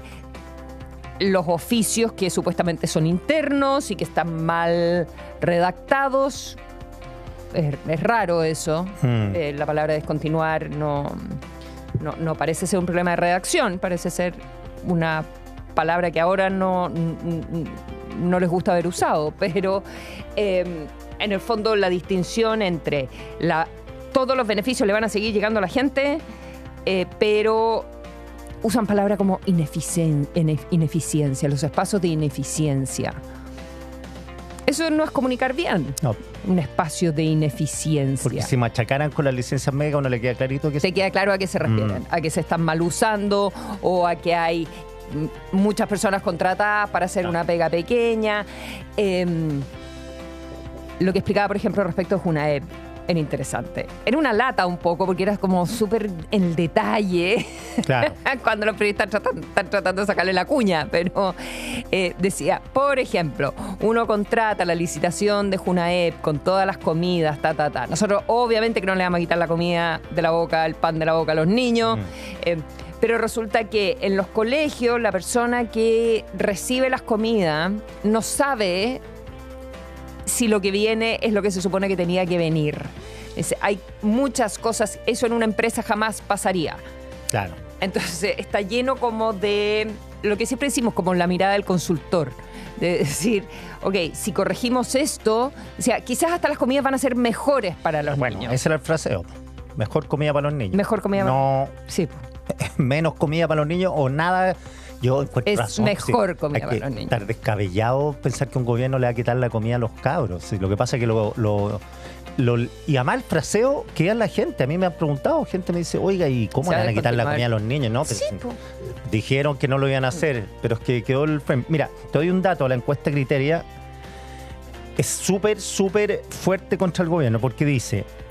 los oficios que supuestamente son internos y que están mal redactados. Es, es raro eso. Mm. Eh, la palabra descontinuar no, no, no parece ser un problema de redacción, parece ser una palabra que ahora no, no les gusta haber usado, pero eh, en el fondo la distinción entre la, todos los beneficios le van a seguir llegando a la gente, eh, pero usan palabras como ineficien- inef- ineficiencia, los espacios de ineficiencia. Eso no es comunicar bien. No, Un espacio de ineficiencia. porque si machacaran con las licencias mega, uno le queda clarito que Se queda claro a qué se refieren, Mm. a que se están mal usando o a que hay mm, muchas personas contratadas para hacer una pega pequeña. Eh, lo que explicaba, por ejemplo, respecto a Junaep era interesante. Era una lata un poco porque era como súper en el detalle. Claro. Cuando los periodistas tratan, están tratando de sacarle la cuña, pero eh, decía, por ejemplo, uno contrata la licitación de Junaep con todas las comidas, ta, ta, ta. Nosotros obviamente que no le vamos a quitar la comida de la boca, el pan de la boca a los niños, Mm. eh, pero resulta que en los colegios la persona que recibe las comidas no sabe si lo que viene es lo que se supone que tenía que venir. Es- hay muchas cosas, eso en una empresa jamás pasaría. Claro. Entonces está lleno como de lo que siempre decimos, como la mirada del consultor. De decir, ok, si corregimos esto, o sea, quizás hasta las comidas van a ser mejores para los Bueno, niños. ese era el fraseo. Mejor comida para los niños. Mejor comida para- No Sí, menos comida para los niños o nada. Yo encuentro Es razón, mejor sí. comida Hay para que los niños. estar descabellado pensar que un gobierno le va a quitar la comida a los cabros. Sí, lo que pasa es que lo, lo, lo- y además el fraseo queda en la gente. A mí me han preguntado, gente me dice, oiga, ¿y cómo Se le va van a a quitar la descontinuar. comida a los niños? No, pero Sí, si- po. dijeron que no lo iban a hacer, pero es que quedó el frame. Mira, te doy un dato, la encuesta Criteria es súper, súper fuerte contra el gobierno porque dice,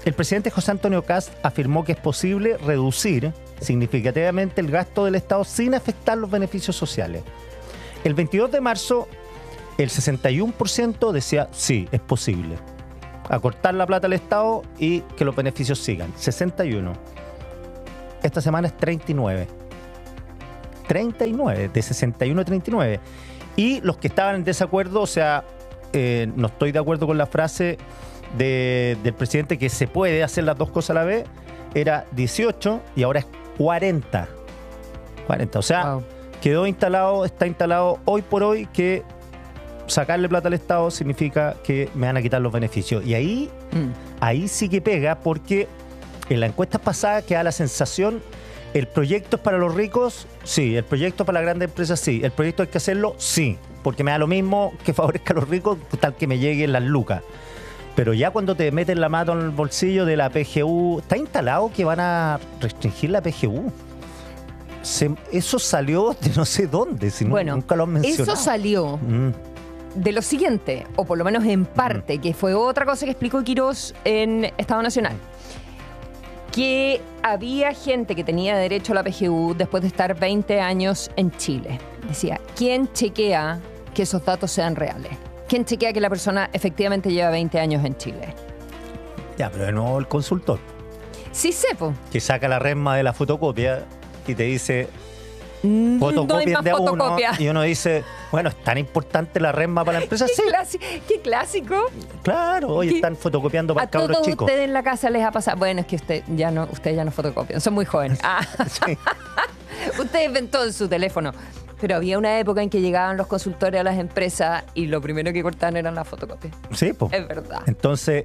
el presidente José Antonio Kast afirmó que es posible reducir significativamente el gasto del Estado sin afectar los beneficios sociales. El veintidós de marzo, el sesenta y uno por ciento decía sí, es posible acortar la plata al Estado y que los beneficios sigan. sesenta y uno. Esta semana es treinta y nueve. treinta y nueve, de sesenta y uno a treinta y nueve. Y los que estaban en desacuerdo, o sea, eh, no estoy de acuerdo con la frase de, del presidente que se puede hacer las dos cosas a la vez, era dieciocho y ahora es cuarenta. cuarenta, o sea, wow. Quedó instalado, está instalado hoy por hoy que sacarle plata al Estado significa que me van a quitar los beneficios. Y ahí, mm. ahí sí que pega, porque en la encuesta pasada queda la sensación, el proyecto es para los ricos, sí. El proyecto es para las grandes empresas, sí. El proyecto hay que hacerlo, sí. Porque me da lo mismo que favorezca a los ricos, tal que me lleguen las lucas. Pero ya cuando te meten la mano en el bolsillo de la P G U, está instalado que van a restringir la P G U. Se, eso salió de no sé dónde, si bueno, no, nunca lo han mencionado. Eso salió mm. de lo siguiente, o por lo menos en parte, mm. que fue otra cosa que explicó Quirós en Estado Nacional. Que había gente que tenía derecho a la P G U después de estar veinte años en Chile. Decía, ¿quién chequea que esos datos sean reales? ¿Quién chequea que la persona efectivamente lleva veinte años en Chile? Ya, pero de nuevo el consultor. Sí, sepo. Que saca la resma de la fotocopia y te dice fotocopias de fotocopia. uno, y uno dice, bueno, ¿es tan importante la resma para la empresa? ¿Qué, sí. clasi- ¿Qué clásico? Claro, hoy ¿Qué? Están fotocopiando para a cabros todos chicos. Ustedes en la casa les ha pasado. Bueno, es que usted ya no, ustedes ya no fotocopian, son muy jóvenes. Ah. Sí. Ustedes ven todo en su teléfono. Pero había una época en que llegaban los consultores a las empresas y lo primero que cortaban eran las fotocopias. Sí, pues. Es verdad. Entonces,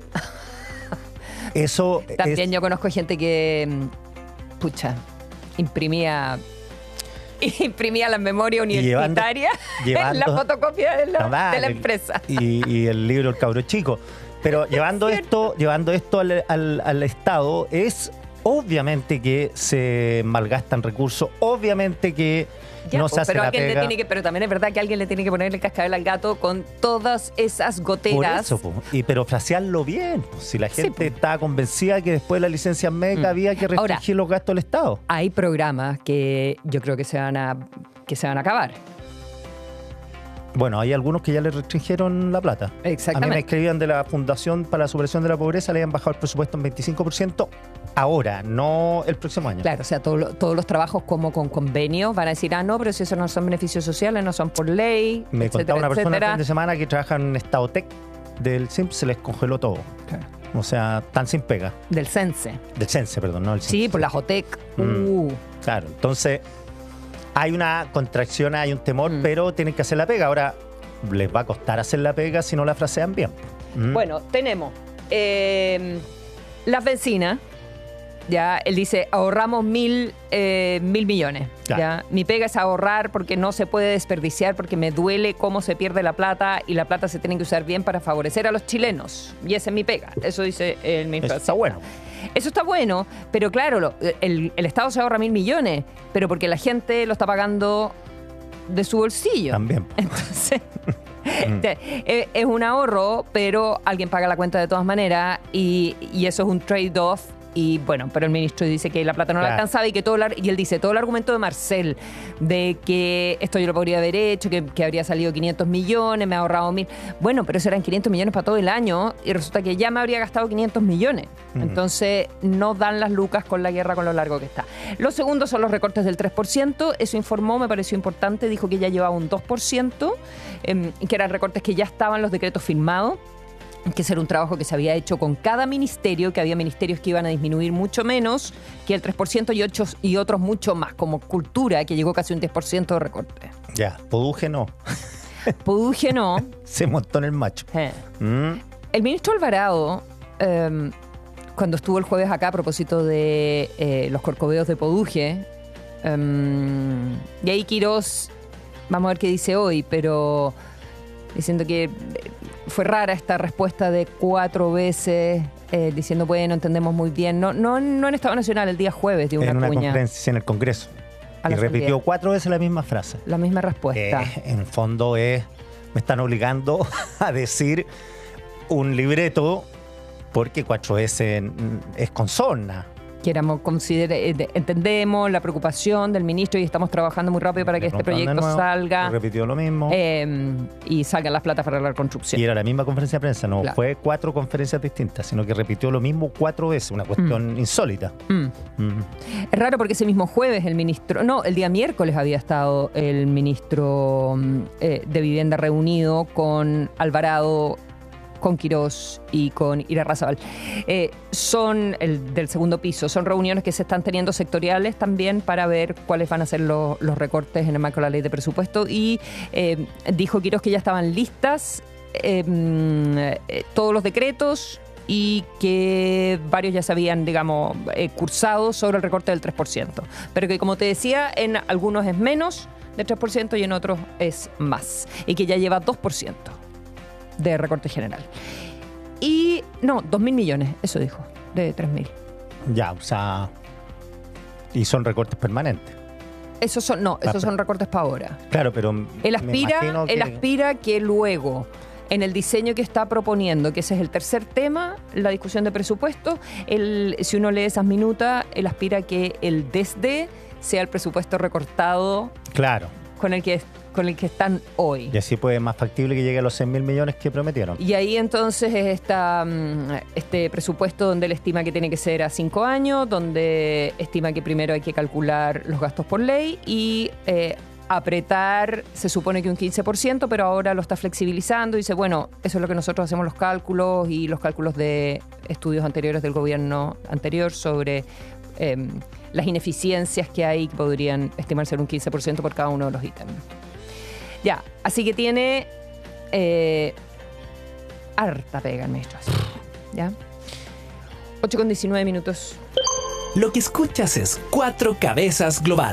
eso también es... yo conozco gente que, pucha, imprimía imprimía la memoria universitaria llevando, llevando, en la fotocopia de la, no, vale, de la empresa. Y, y el libro El cabro chico. Pero llevando esto, llevando esto al, al, al Estado, es obviamente que se malgastan recursos, obviamente que ya, no se hace pero la alguien pega. Le tiene que, pero también es verdad que alguien le tiene que poner el cascabel al gato con todas esas goteras. Por eso, po. Y, pero frasearlo bien. Po. Si la gente sí, estaba convencida que después de la licencia médica mm. había que restringir Ahora, los gastos del Estado. Hay programas que yo creo que se van a, que se van a acabar. Bueno, hay algunos que ya le restringieron la plata. Exactamente. A mí me escribían de la Fundación para la Superación de la Pobreza, le habían bajado el presupuesto en veinticinco por ciento ahora, no el próximo año. Claro, o sea, todo, todos los trabajos como con convenios van a decir, ah, no, pero si esos no son beneficios sociales, no son por ley, Me etcétera, contaba una persona etcétera. el fin de semana que trabaja en Estado Tech del S I M P, se les congeló todo. Claro. O sea, tan sin pega. Del Cense. Del Cense, perdón, no del Sí, por la Jotec. Mm. Uh. Claro, entonces hay una contracción, hay un temor, mm. pero tienen que hacer la pega. Ahora, les va a costar hacer la pega si no la frasean bien. Mm. Bueno, tenemos eh, las bencinas. Ya, él dice, ahorramos mil, eh, mil millones. Claro. ¿Ya? Mi pega es ahorrar porque no se puede desperdiciar, porque me duele cómo se pierde la plata y la plata se tiene que usar bien para favorecer a los chilenos. Y esa es mi pega. Eso dice el ministro. Eso está bueno. Eso está bueno, pero claro, lo, el, el Estado se ahorra mil millones, pero porque la gente lo está pagando de su bolsillo. También. Entonces... es un ahorro, pero alguien paga la cuenta de todas maneras y, y eso es un trade-off. Y bueno, pero el ministro dice que la plata no claro. la alcanzaba y que todo el, y él dice todo el argumento de Marcel de que esto yo lo podría haber hecho, que, que habría salido quinientos millones, me ha ahorrado mil. Bueno, pero eso eran quinientos millones para todo el año y resulta que ya me habría gastado quinientos millones. Uh-huh. Entonces no dan las lucas con la guerra, con lo largo que está. Los segundos son los recortes del tres por ciento. Eso informó, me pareció importante. Dijo que ya llevaba un dos por ciento, eh, que eran recortes que ya estaban los decretos firmados, que ese era un trabajo que se había hecho con cada ministerio, que había ministerios que iban a disminuir mucho menos que el tres por ciento y, ocho, y otros mucho más, como cultura, que llegó casi un diez por ciento de recorte. Ya, Poduje no. Poduje no. Se montó en el macho. Eh. Mm. El ministro Alvarado, eh, cuando estuvo el jueves acá a propósito de eh, los corcoveos de Poduje, eh, y ahí Quirós, vamos a ver qué dice hoy, pero diciendo que fue rara esta respuesta de cuatro veces, eh, diciendo, bueno, entendemos muy bien. No, no, no en Estado Nacional, el día jueves dio una en una cuña. conferencia en el Congreso. Y repitió salida. cuatro veces la misma frase. La misma respuesta. Eh, en el fondo es, me están obligando a decir un libreto porque cuatro S es consorna. Queramos considerar, entendemos la preocupación del ministro y estamos trabajando muy rápido para que este proyecto nuevo, salga. Repitió lo mismo. Eh, y salgan las platas para la construcción. Y era la misma conferencia de prensa, no claro. fue cuatro conferencias distintas, sino que repitió lo mismo cuatro veces, una cuestión mm. insólita. Mm. Mm. Es raro porque ese mismo jueves el ministro, no, el día miércoles había estado el ministro eh, de Vivienda reunido con Alvarado, con Quirós y con Irarrázaval. Eh, son el del segundo piso, son reuniones que se están teniendo sectoriales también para ver cuáles van a ser los, los recortes en el marco de la ley de presupuesto y eh, dijo Quirós que ya estaban listas eh, eh, todos los decretos y que varios ya se habían, digamos, eh, cursado sobre el recorte del tres por ciento. Pero que, como te decía, en algunos es menos del tres por ciento y en otros es más. Y que ya lleva dos por ciento. De recorte general. Y, no, dos mil millones, eso dijo, de tres mil. Ya, o sea, y son recortes permanentes. Esos son, no, esos son recortes para ahora. Claro, pero Él aspira, que... él aspira que luego, en el diseño que está proponiendo, que ese es el tercer tema, la discusión de presupuesto, él, si uno lee esas minutas, él aspira que el desde sea el presupuesto recortado. Claro. Con el que con el que están hoy. Y así puede más factible que llegue a los seis mil millones que prometieron. Y ahí entonces está este presupuesto donde él estima que tiene que ser a cinco años, donde estima que primero hay que calcular los gastos por ley y eh, apretar, se supone que un quince por ciento, pero ahora lo está flexibilizando y dice, bueno, eso es lo que nosotros hacemos los cálculos y los cálculos de estudios anteriores del gobierno anterior sobre eh, las ineficiencias que hay que podrían estimarse en un quince por ciento por cada uno de los ítems. Ya, así que tiene eh, harta pega el ministro. ¿Ya? ocho con diecinueve minutos. Lo que escuchas es Cuatro Cabezas Global.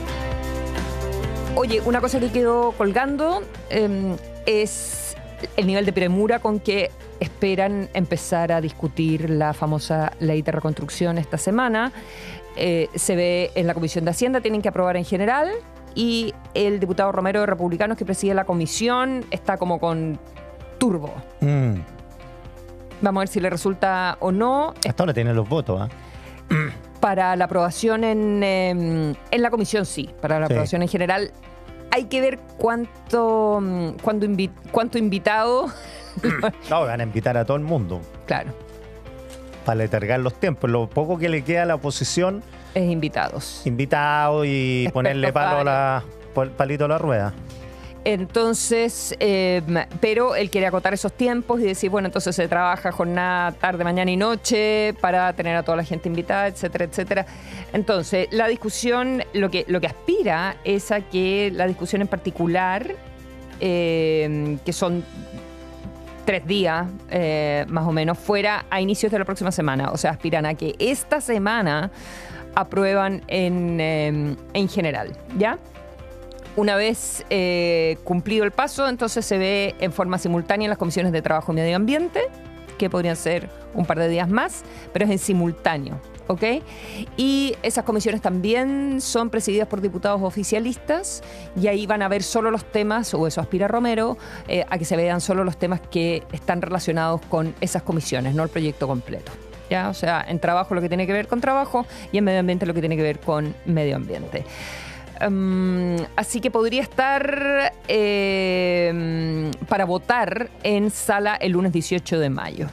Oye, una cosa que quedó colgando eh, es el nivel de premura con que esperan empezar a discutir la famosa ley de reconstrucción esta semana. Eh, se ve en la Comisión de Hacienda, tienen que aprobar en general. Y el diputado Romero de Republicanos, que preside la comisión, está como con turbo. Mm. Vamos a ver si le resulta o no. Hasta ahora tienen los votos, ¿eh? Para la aprobación en, eh, en la comisión, sí. Para la aprobación sí. En general, hay que ver cuánto, cuánto, invi- cuánto invitado... No, van a invitar a todo el mundo. Claro. Para letargar los tiempos. Lo poco que le queda a la oposición... Es invitados. Invitados y expertos, ponerle palo a la, palito a la rueda. Entonces, eh, pero él quiere acotar esos tiempos y decir, bueno, entonces se trabaja jornada, tarde, mañana y noche para tener a toda la gente invitada, etcétera, etcétera. Entonces, la discusión, lo que, lo que aspira es a que la discusión en particular, eh, que son tres días eh, más o menos, fuera a inicios de la próxima semana. O sea, aspiran a que esta semana aprueban en, eh, en general, ¿ya? Una vez eh, cumplido el paso, entonces se ve en forma simultánea en las comisiones de Trabajo y Medio Ambiente, que podrían ser un par de días más, pero es en simultáneo, ¿ok? Y esas comisiones también son presididas por diputados oficialistas y ahí van a ver solo los temas, o eso aspira Romero, eh, a que se vean solo los temas que están relacionados con esas comisiones, no el proyecto completo. ¿Ya? O sea, en trabajo lo que tiene que ver con trabajo y en medio ambiente lo que tiene que ver con medio ambiente. Um, así que podría estar eh, para votar en sala el lunes dieciocho de mayo.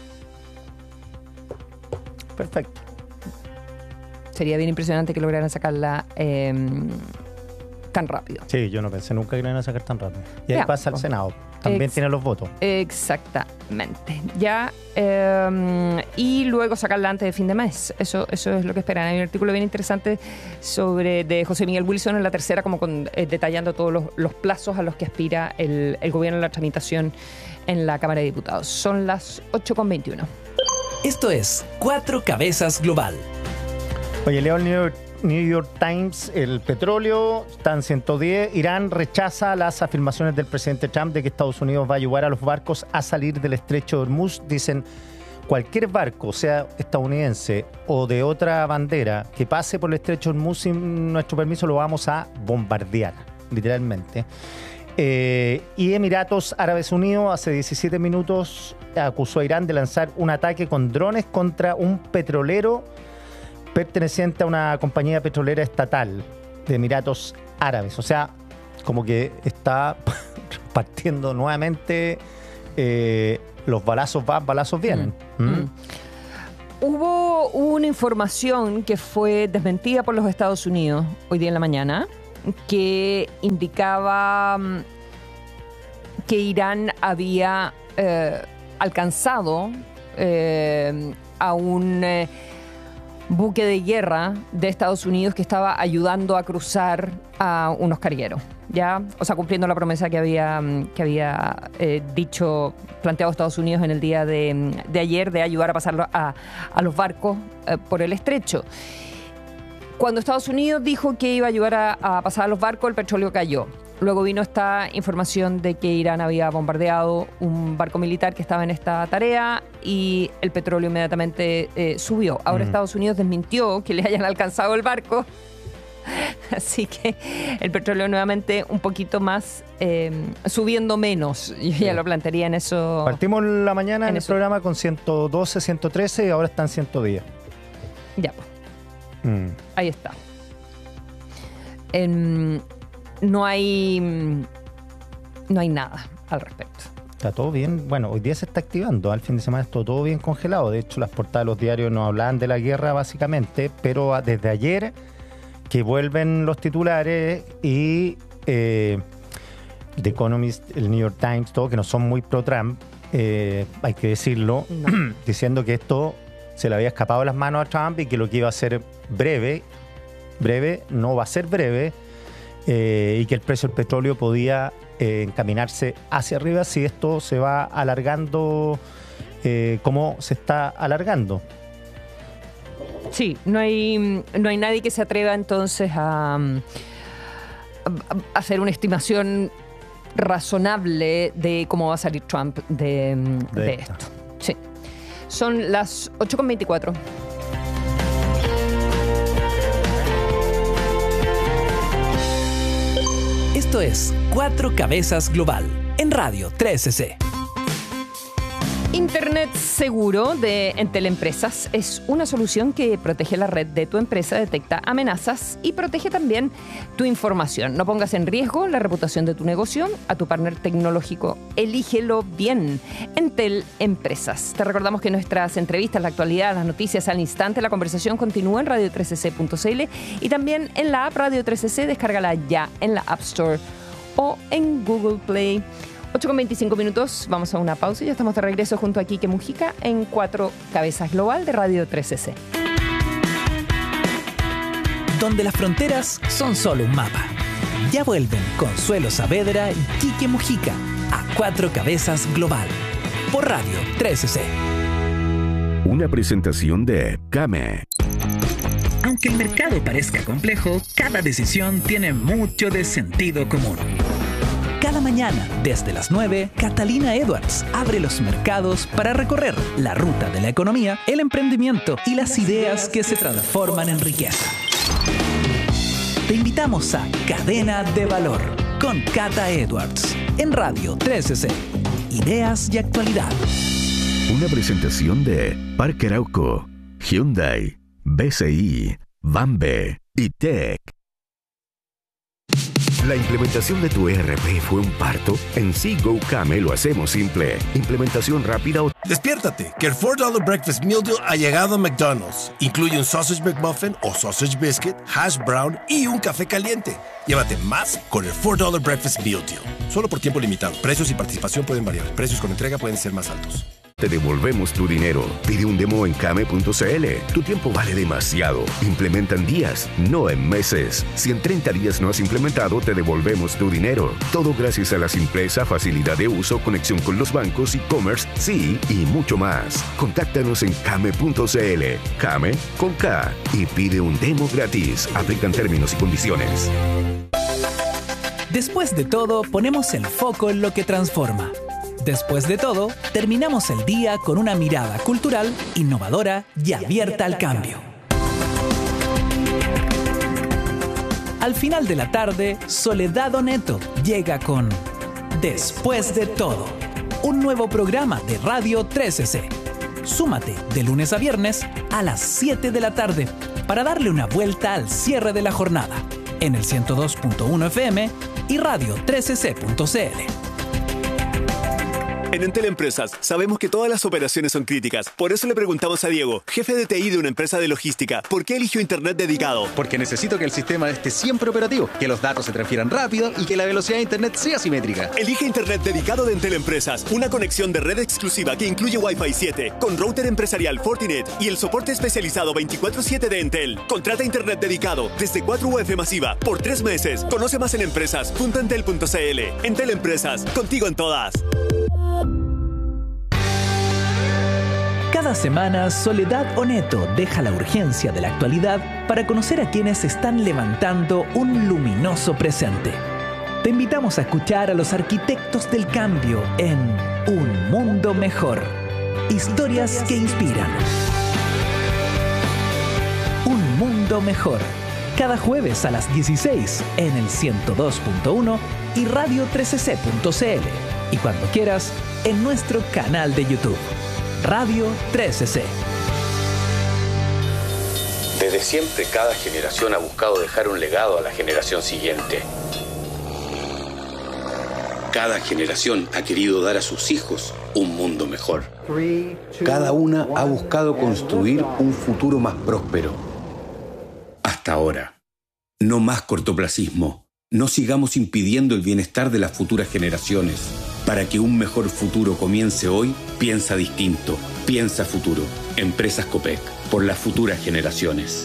Perfecto. Sería bien impresionante que lograran sacarla eh, tan rápido. Sí, yo no pensé nunca que la iban a sacar tan rápido. Y ahí ya, pasa al pues, Senado. También ex- tiene los votos. Exactamente. Ya. Eh, y luego sacarla antes de fin de mes. Eso, eso es lo que esperan. Hay un artículo bien interesante sobre de José Miguel Wilson en La Tercera, como con, eh, detallando todos los, los plazos a los que aspira el, el gobierno en la tramitación en la Cámara de Diputados. Son las ocho con veintiuno. Esto es Cuatro Cabezas Global. Oye, leo el New York, New York Times, el petróleo está en ciento diez. Irán rechaza las afirmaciones del presidente Trump de que Estados Unidos va a ayudar a los barcos a salir del estrecho de Hormuz. Dicen, cualquier barco, sea estadounidense o de otra bandera, que pase por el estrecho de Hormuz sin nuestro permiso, lo vamos a bombardear, literalmente. Eh, y Emiratos Árabes Unidos hace diecisiete minutos acusó a Irán de lanzar un ataque con drones contra un petrolero perteneciente a una compañía petrolera estatal de Emiratos Árabes. O sea, como que está partiendo nuevamente, eh, los balazos van, balazos vienen. Mm. ¿Mm? Mm. Hubo una información que fue desmentida por los Estados Unidos hoy día en la mañana, que indicaba um, que Irán había eh, alcanzado eh, a un eh, buque de guerra de Estados Unidos que estaba ayudando a cruzar a unos cargueros, ¿ya? O sea, cumpliendo la promesa que había, que había eh, dicho, planteado Estados Unidos en el día de, de ayer, de ayudar a pasar a, a los barcos eh, por el estrecho. Cuando Estados Unidos dijo que iba a ayudar a, a pasar a los barcos, el petróleo cayó. Luego vino esta información de que Irán había bombardeado un barco militar que estaba en esta tarea y el petróleo inmediatamente eh, subió. Ahora mm. Estados Unidos desmintió que le hayan alcanzado el barco. Así que el petróleo nuevamente un poquito más eh, subiendo menos. Yo ya lo plantearía en eso. Partimos la mañana en, en el eso. programa con ciento doce, ciento trece y ahora están ciento diez. Ya, pues. Mm. Ahí está. En, no hay no hay nada al respecto. Está todo bien. Bueno, hoy día se está activando. Al fin de semana está todo bien congelado. De hecho, las portadas de los diarios no hablaban de la guerra básicamente, pero desde ayer que vuelven los titulares y eh, The Economist, el New York Times, todo, que no son muy pro-Trump, eh, hay que decirlo, no. diciendo que esto se le había escapado de las manos a Trump y que lo que iba a ser breve, breve, no va a ser breve, eh, y que el precio del petróleo podía eh, encaminarse hacia arriba si esto se va alargando eh, como se está alargando. Sí, no hay, no hay nadie que se atreva entonces a, a hacer una estimación razonable de cómo va a salir Trump de, de, de esto. Sí. Son las ocho con veinticuatro. Esto es Cuatro Cabezas Global en Radio trece C. Internet seguro de Entel Empresas es una solución que protege la red de tu empresa, detecta amenazas y protege también tu información. No pongas en riesgo la reputación de tu negocio. A tu partner tecnológico, elígelo bien. Entel Empresas. Te recordamos que nuestras entrevistas, la actualidad, las noticias al instante, la conversación continúa en radio trece c punto c l y también en la app Radio trece C. Descárgala ya en la App Store o en Google Play. ocho con veinticinco minutos, vamos a una pausa y ya estamos de regreso junto a Quique Mujica en Cuatro Cabezas Global de Radio trece C. Donde las fronteras son solo un mapa. Ya vuelven Consuelo Saavedra y Quique Mujica a Cuatro Cabezas Global por Radio trece C. Una presentación de Came. Aunque el mercado parezca complejo, cada decisión tiene mucho de sentido común. Cada mañana, desde las nueve, Catalina Edwards abre los mercados para recorrer la ruta de la economía, el emprendimiento y las ideas que se transforman en riqueza. Te invitamos a Cadena de Valor con Cata Edwards en Radio trece C. Ideas y actualidad. Una presentación de Parque Arauco, Hyundai, B C I, Bambe y Tech. ¿La implementación de tu E R P fue un parto? En Seago Came lo hacemos simple. Implementación rápida o... Despiértate, que el four dollar Breakfast Meal Deal ha llegado a McDonald's. Incluye un Sausage McMuffin o Sausage Biscuit, Hash Brown y un café caliente. Llévate más con el four dollar Breakfast Meal Deal. Solo por tiempo limitado. Precios y participación pueden variar. Precios con entrega pueden ser más altos. Te devolvemos tu dinero. Pide un demo en came punto c l. Tu tiempo vale demasiado. Implementa en días, no en meses. Si en treinta días no has implementado, te devolvemos tu dinero. Todo gracias a la simpleza, facilidad de uso, conexión con los bancos, e-commerce, sí y mucho más. Contáctanos en came punto c l. Came con K. Y pide un demo gratis. Aplican términos y condiciones. Después de todo, ponemos el foco en lo que transforma. Después de todo, terminamos el día con una mirada cultural, innovadora y abierta al cambio. Al final de la tarde, Soledad Oneto llega con Después de todo, un nuevo programa de Radio trece ce. Súmate de lunes a viernes a las siete de la tarde para darle una vuelta al cierre de la jornada en el ciento dos punto uno F M y radio trece ce punto c l. En Entel Empresas sabemos que todas las operaciones son críticas. Por eso le preguntamos a Diego, jefe de T I de una empresa de logística, ¿por qué eligió Internet dedicado? Porque necesito que el sistema esté siempre operativo, que los datos se transfieran rápido y que la velocidad de Internet sea simétrica. Elige Internet dedicado de Entel Empresas, una conexión de red exclusiva que incluye Wi-Fi siete, con router empresarial Fortinet y el soporte especializado veinticuatro siete de Entel. Contrata Internet dedicado desde cuatro U F masiva por tres meses. Conoce más en empresas punto entel punto c l. Entel Empresas, contigo en todas. Cada semana, Soledad Oneto deja la urgencia de la actualidad para conocer a quienes están levantando un luminoso presente. Te invitamos a escuchar a los arquitectos del cambio en Un Mundo Mejor. Historias que inspiran. Un Mundo Mejor. Cada jueves a las dieciséis en el ciento dos punto uno y radio trece ce punto c l. Y cuando quieras, en nuestro canal de YouTube. Radio trece ce. Desde siempre, cada generación ha buscado dejar un legado a la generación siguiente. Cada generación ha querido dar a sus hijos un mundo mejor. Cada una ha buscado construir un futuro más próspero. Hasta ahora. No más cortoplacismo. No sigamos impidiendo el bienestar de las futuras generaciones. Para que un mejor futuro comience hoy, piensa distinto. Piensa futuro. Empresas Copec. Por las futuras generaciones.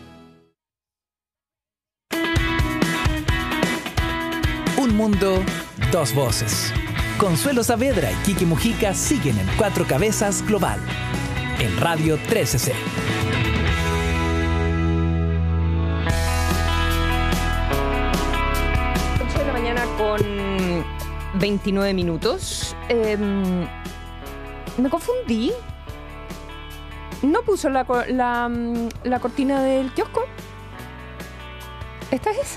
Un mundo, dos voces. Consuelo Saavedra y Kiki Mujica siguen en Cuatro Cabezas Global. En Radio trece ce. ocho de la mañana con veintinueve minutos. Eh, me confundí. ¿No puso la, la, la cortina del kiosco? ¿Esta es?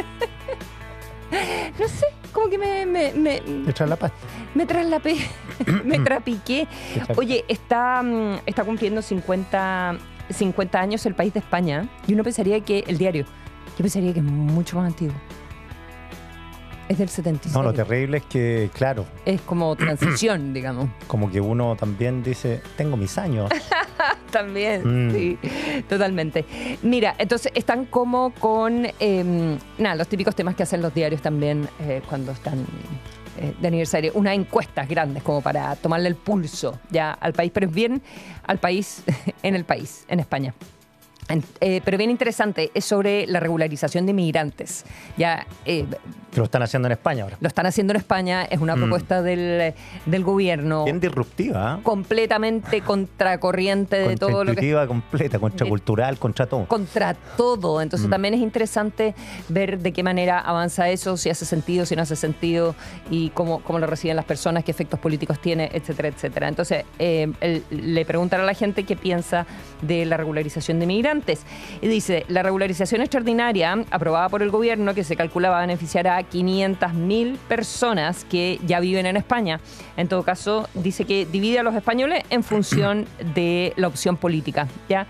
No sé, como que me... Me, me, me traslapaste. Me traslapé, me trapiqué. Oye, está, está cumpliendo cincuenta, cincuenta años el país de España. Y uno pensaría que el diario, yo pensaría que es mucho más antiguo. Es del setenta y seis. No, lo terrible es que, claro. Es como transición, digamos. Como que uno también dice, tengo mis años. También, mm. sí, totalmente. Mira, entonces están como con, eh, nada, los típicos temas que hacen los diarios también eh, cuando están eh, de aniversario. Unas encuestas grandes como para tomarle el pulso ya al país, pero es bien al país, en el país, en España. Eh, pero bien interesante, es sobre la regularización de inmigrantes. Ya, eh, que lo están haciendo en España ahora. Lo están haciendo en España, es una mm. propuesta del, del gobierno. Bien disruptiva. ¿eh? Completamente contracorriente de todo lo que... Contraintuitiva, completa, contracultural, contra todo. Contra todo. Entonces mm. también es interesante ver de qué manera avanza eso, si hace sentido, si no hace sentido, y cómo, cómo lo reciben las personas, qué efectos políticos tiene, etcétera, etcétera. Entonces, eh, el, le preguntan a la gente qué piensa de la regularización de inmigrantes. Y dice, la regularización extraordinaria aprobada por el gobierno, que se calcula va a beneficiar a quinientas mil personas que ya viven en España. En todo caso, dice que divide a los españoles en función de la opción política, ¿ya?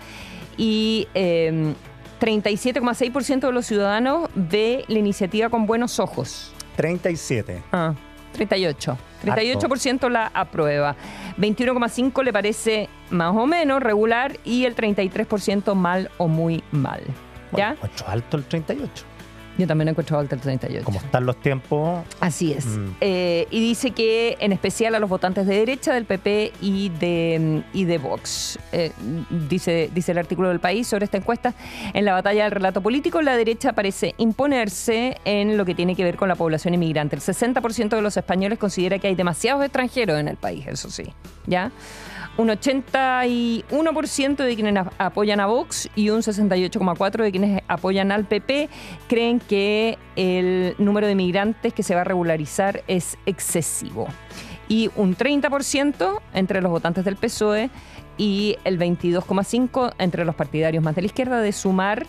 Y eh, treinta y siete coma seis por ciento de los ciudadanos ve la iniciativa con buenos ojos. treinta y siete. Ah, treinta y ocho. treinta y ocho por ciento la aprueba. veintiuno coma cinco por ciento le parece más o menos regular y el treinta y tres por ciento mal o muy mal. ¿Ya? Bueno, encuentro alto el treinta y ocho. Yo también encuentro alto el treinta y ocho. Como están los tiempos. Así es. Mm. Eh, y dice que en especial a los votantes de derecha, del P P y de, y de Vox. Eh, dice, dice el artículo del País sobre esta encuesta. En la batalla del relato político, la derecha parece imponerse en lo que tiene que ver con la población inmigrante. El sesenta por ciento de los españoles considera que hay demasiados extranjeros en el país, eso sí. ¿Ya? Un ochenta y uno por ciento de quienes apoyan a Vox y un sesenta y ocho coma cuatro por ciento de quienes apoyan al P P creen que el número de migrantes que se va a regularizar es excesivo. Y un treinta por ciento entre los votantes del P S O E y el veintidós coma cinco por ciento entre los partidarios más de la izquierda de Sumar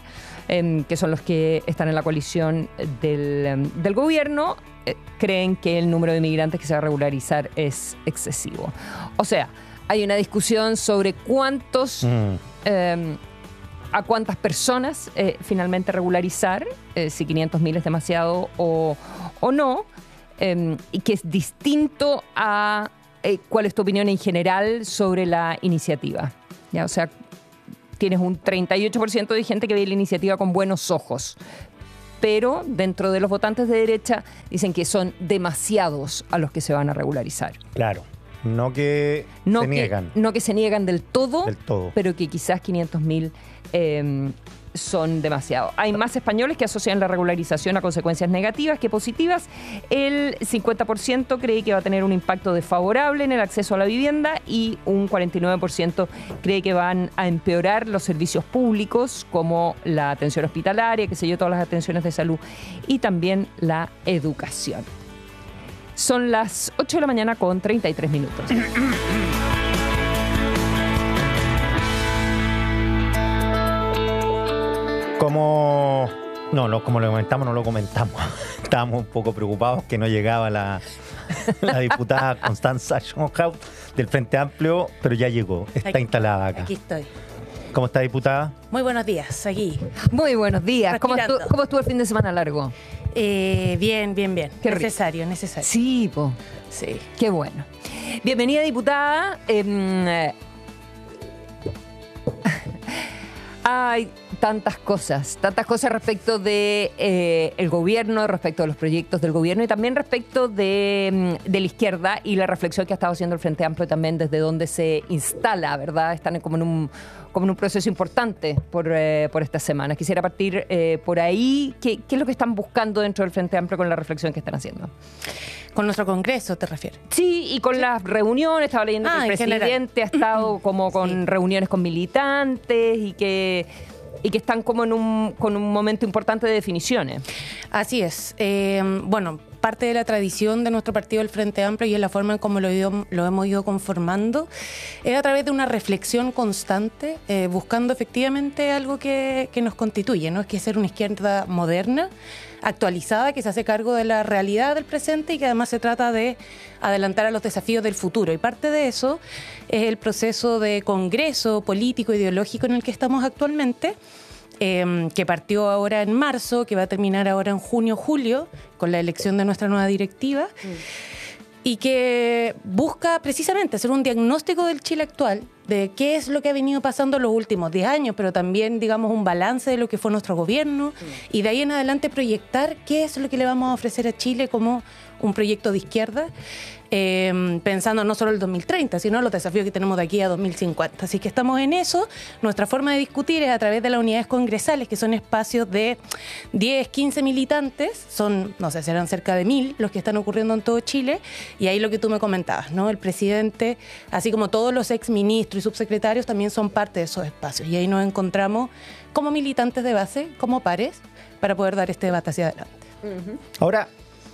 eh, que son los que están en la coalición del, del gobierno, eh, creen que el número de inmigrantes que se va a regularizar es excesivo. O sea, hay una discusión sobre cuántos... Mm. Eh, a cuántas personas eh, finalmente regularizar, eh, si quinientos mil es demasiado o, o no, eh, y que es distinto a eh, cuál es tu opinión en general sobre la iniciativa. ¿Ya? O sea, tienes un treinta y ocho por ciento de gente que ve la iniciativa con buenos ojos, pero dentro de los votantes de derecha dicen que son demasiados a los que se van a regularizar. Claro. No que no se que, niegan. No que se niegan del todo, del todo. pero que quizás quinientos mil eh, son demasiado. Hay más españoles que asocian la regularización a consecuencias negativas que positivas. El cincuenta por ciento cree que va a tener un impacto desfavorable en el acceso a la vivienda y un cuarenta y nueve por ciento cree que van a empeorar los servicios públicos como la atención hospitalaria, qué sé yo, todas las atenciones de salud y también la educación. Son las ocho de la mañana con treinta y tres minutos. Como... No, no, como lo comentamos, no lo comentamos. Estábamos un poco preocupados que no llegaba la, la diputada Constanza Schönhaus del Frente Amplio, pero ya llegó, está aquí, instalada acá. Aquí estoy. ¿Cómo está, diputada? Muy buenos días, aquí. Muy buenos días. ¿Cómo estuvo, ¿Cómo estuvo el fin de semana largo? Eh, bien, bien, bien. Qué necesario, rico. necesario. Sí, po. Sí. Qué bueno. Bienvenida, diputada. Eh, hay tantas cosas, tantas cosas respecto de eh, el gobierno, respecto de los proyectos del gobierno y también respecto de, de la izquierda y la reflexión que ha estado haciendo el Frente Amplio también desde donde se instala, ¿verdad? Están como en un, como en un proceso importante por, eh, por esta semana. Quisiera partir eh, por ahí. ¿Qué, ¿Qué es lo que están buscando dentro del Frente Amplio con la reflexión que están haciendo? ¿Con nuestro congreso te refieres? Sí, y con ¿Sí? las reuniones. Estaba leyendo ah, que el presidente general. ha estado como con sí. reuniones con militantes y que... y que están como en un, con un momento importante de definiciones. Así es. Eh, bueno, parte de la tradición de nuestro partido, el Frente Amplio, y en la forma en cómo lo, ido, lo hemos ido conformando, es a través de una reflexión constante, eh, buscando efectivamente algo que, que nos constituye, ¿no? Que es ser una izquierda moderna, actualizada, que se hace cargo de la realidad del presente y que además se trata de adelantar a los desafíos del futuro. Y parte de eso es el proceso de congreso político, ideológico en el que estamos actualmente, eh, que partió ahora en marzo, que va a terminar ahora en junio, julio, con la elección de nuestra nueva directiva, mm. y que busca precisamente hacer un diagnóstico del Chile actual, de qué es lo que ha venido pasando los últimos diez años, pero también, digamos, un balance de lo que fue nuestro gobierno, mm. y de ahí en adelante proyectar qué es lo que le vamos a ofrecer a Chile como un proyecto de izquierda, eh, pensando no solo el dos mil treinta, sino los desafíos que tenemos de aquí a dos mil cincuenta. Así que estamos en eso. Nuestra forma de discutir es a través de las unidades congresales, que son espacios de diez, quince militantes, son, no sé, serán cerca de mil los que están ocurriendo en todo Chile, y ahí lo que tú me comentabas, ¿no? El presidente, así como todos los exministros y subsecretarios, también son parte de esos espacios, y ahí nos encontramos como militantes de base, como pares, para poder dar este debate hacia adelante. Uh-huh. Ahora,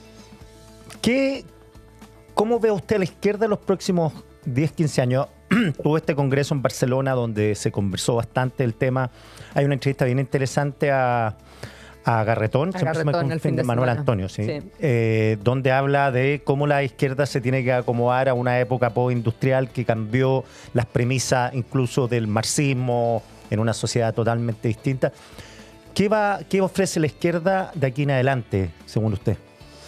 ¿qué, ¿cómo ve usted a la izquierda en los próximos diez, quince años? Tuvo este congreso en Barcelona donde se conversó bastante el tema. Hay una entrevista bien interesante a, a Garretón, a Garretón el fin de Manuel semana. Antonio, ¿sí? Sí. Eh, donde habla de cómo la izquierda se tiene que acomodar a una época postindustrial que cambió las premisas incluso del marxismo en una sociedad totalmente distinta. ¿Qué, va, qué ofrece la izquierda de aquí en adelante, según usted?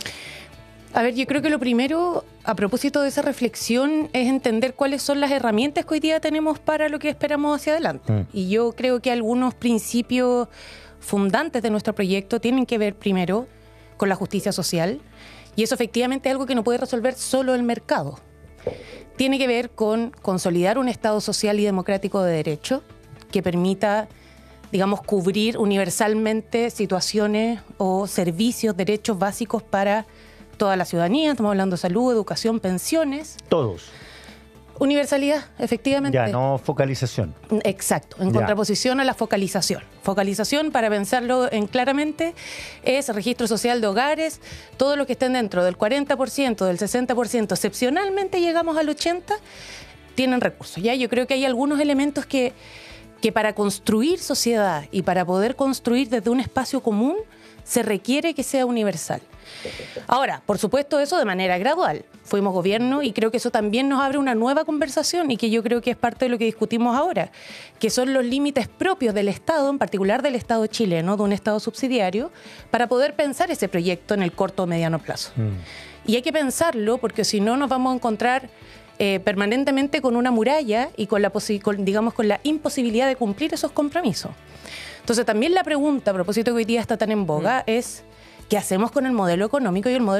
A ver, yo creo que lo primero, a propósito de esa reflexión, es entender cuáles son las herramientas que hoy día tenemos para lo que esperamos hacia adelante. Mm. Y yo creo que algunos principios fundantes de nuestro proyecto tienen que ver primero con la justicia social, y eso efectivamente es algo que no puede resolver solo el mercado. Tiene que ver con consolidar un Estado social y democrático de derecho que permita, digamos, cubrir universalmente situaciones o servicios, derechos básicos para toda la ciudadanía. Estamos hablando de salud, educación, pensiones. Todos. Universalidad, efectivamente. Ya, no focalización. Exacto, en ya. contraposición a la focalización. Focalización, para pensarlo en claramente, es registro social de hogares, todo lo que estén dentro del cuarenta por ciento, del sesenta por ciento, excepcionalmente llegamos al ochenta por ciento, tienen recursos. ¿Ya? Yo creo que hay algunos elementos que que para construir sociedad y para poder construir desde un espacio común se requiere que sea universal. Ahora, por supuesto, eso de manera gradual. Fuimos gobierno y creo que eso también nos abre una nueva conversación y que yo creo que es parte de lo que discutimos ahora, que son los límites propios del Estado, en particular del Estado chileno, de un Estado subsidiario, para poder pensar ese proyecto en el corto o mediano plazo. Mm. Y hay que pensarlo porque si no nos vamos a encontrar eh, permanentemente con una muralla y con la, posi- con, digamos, con la imposibilidad de cumplir esos compromisos. Entonces también la pregunta, a propósito que hoy día está tan en boga, mm. es ¿qué hacemos con el modelo económico y el modelo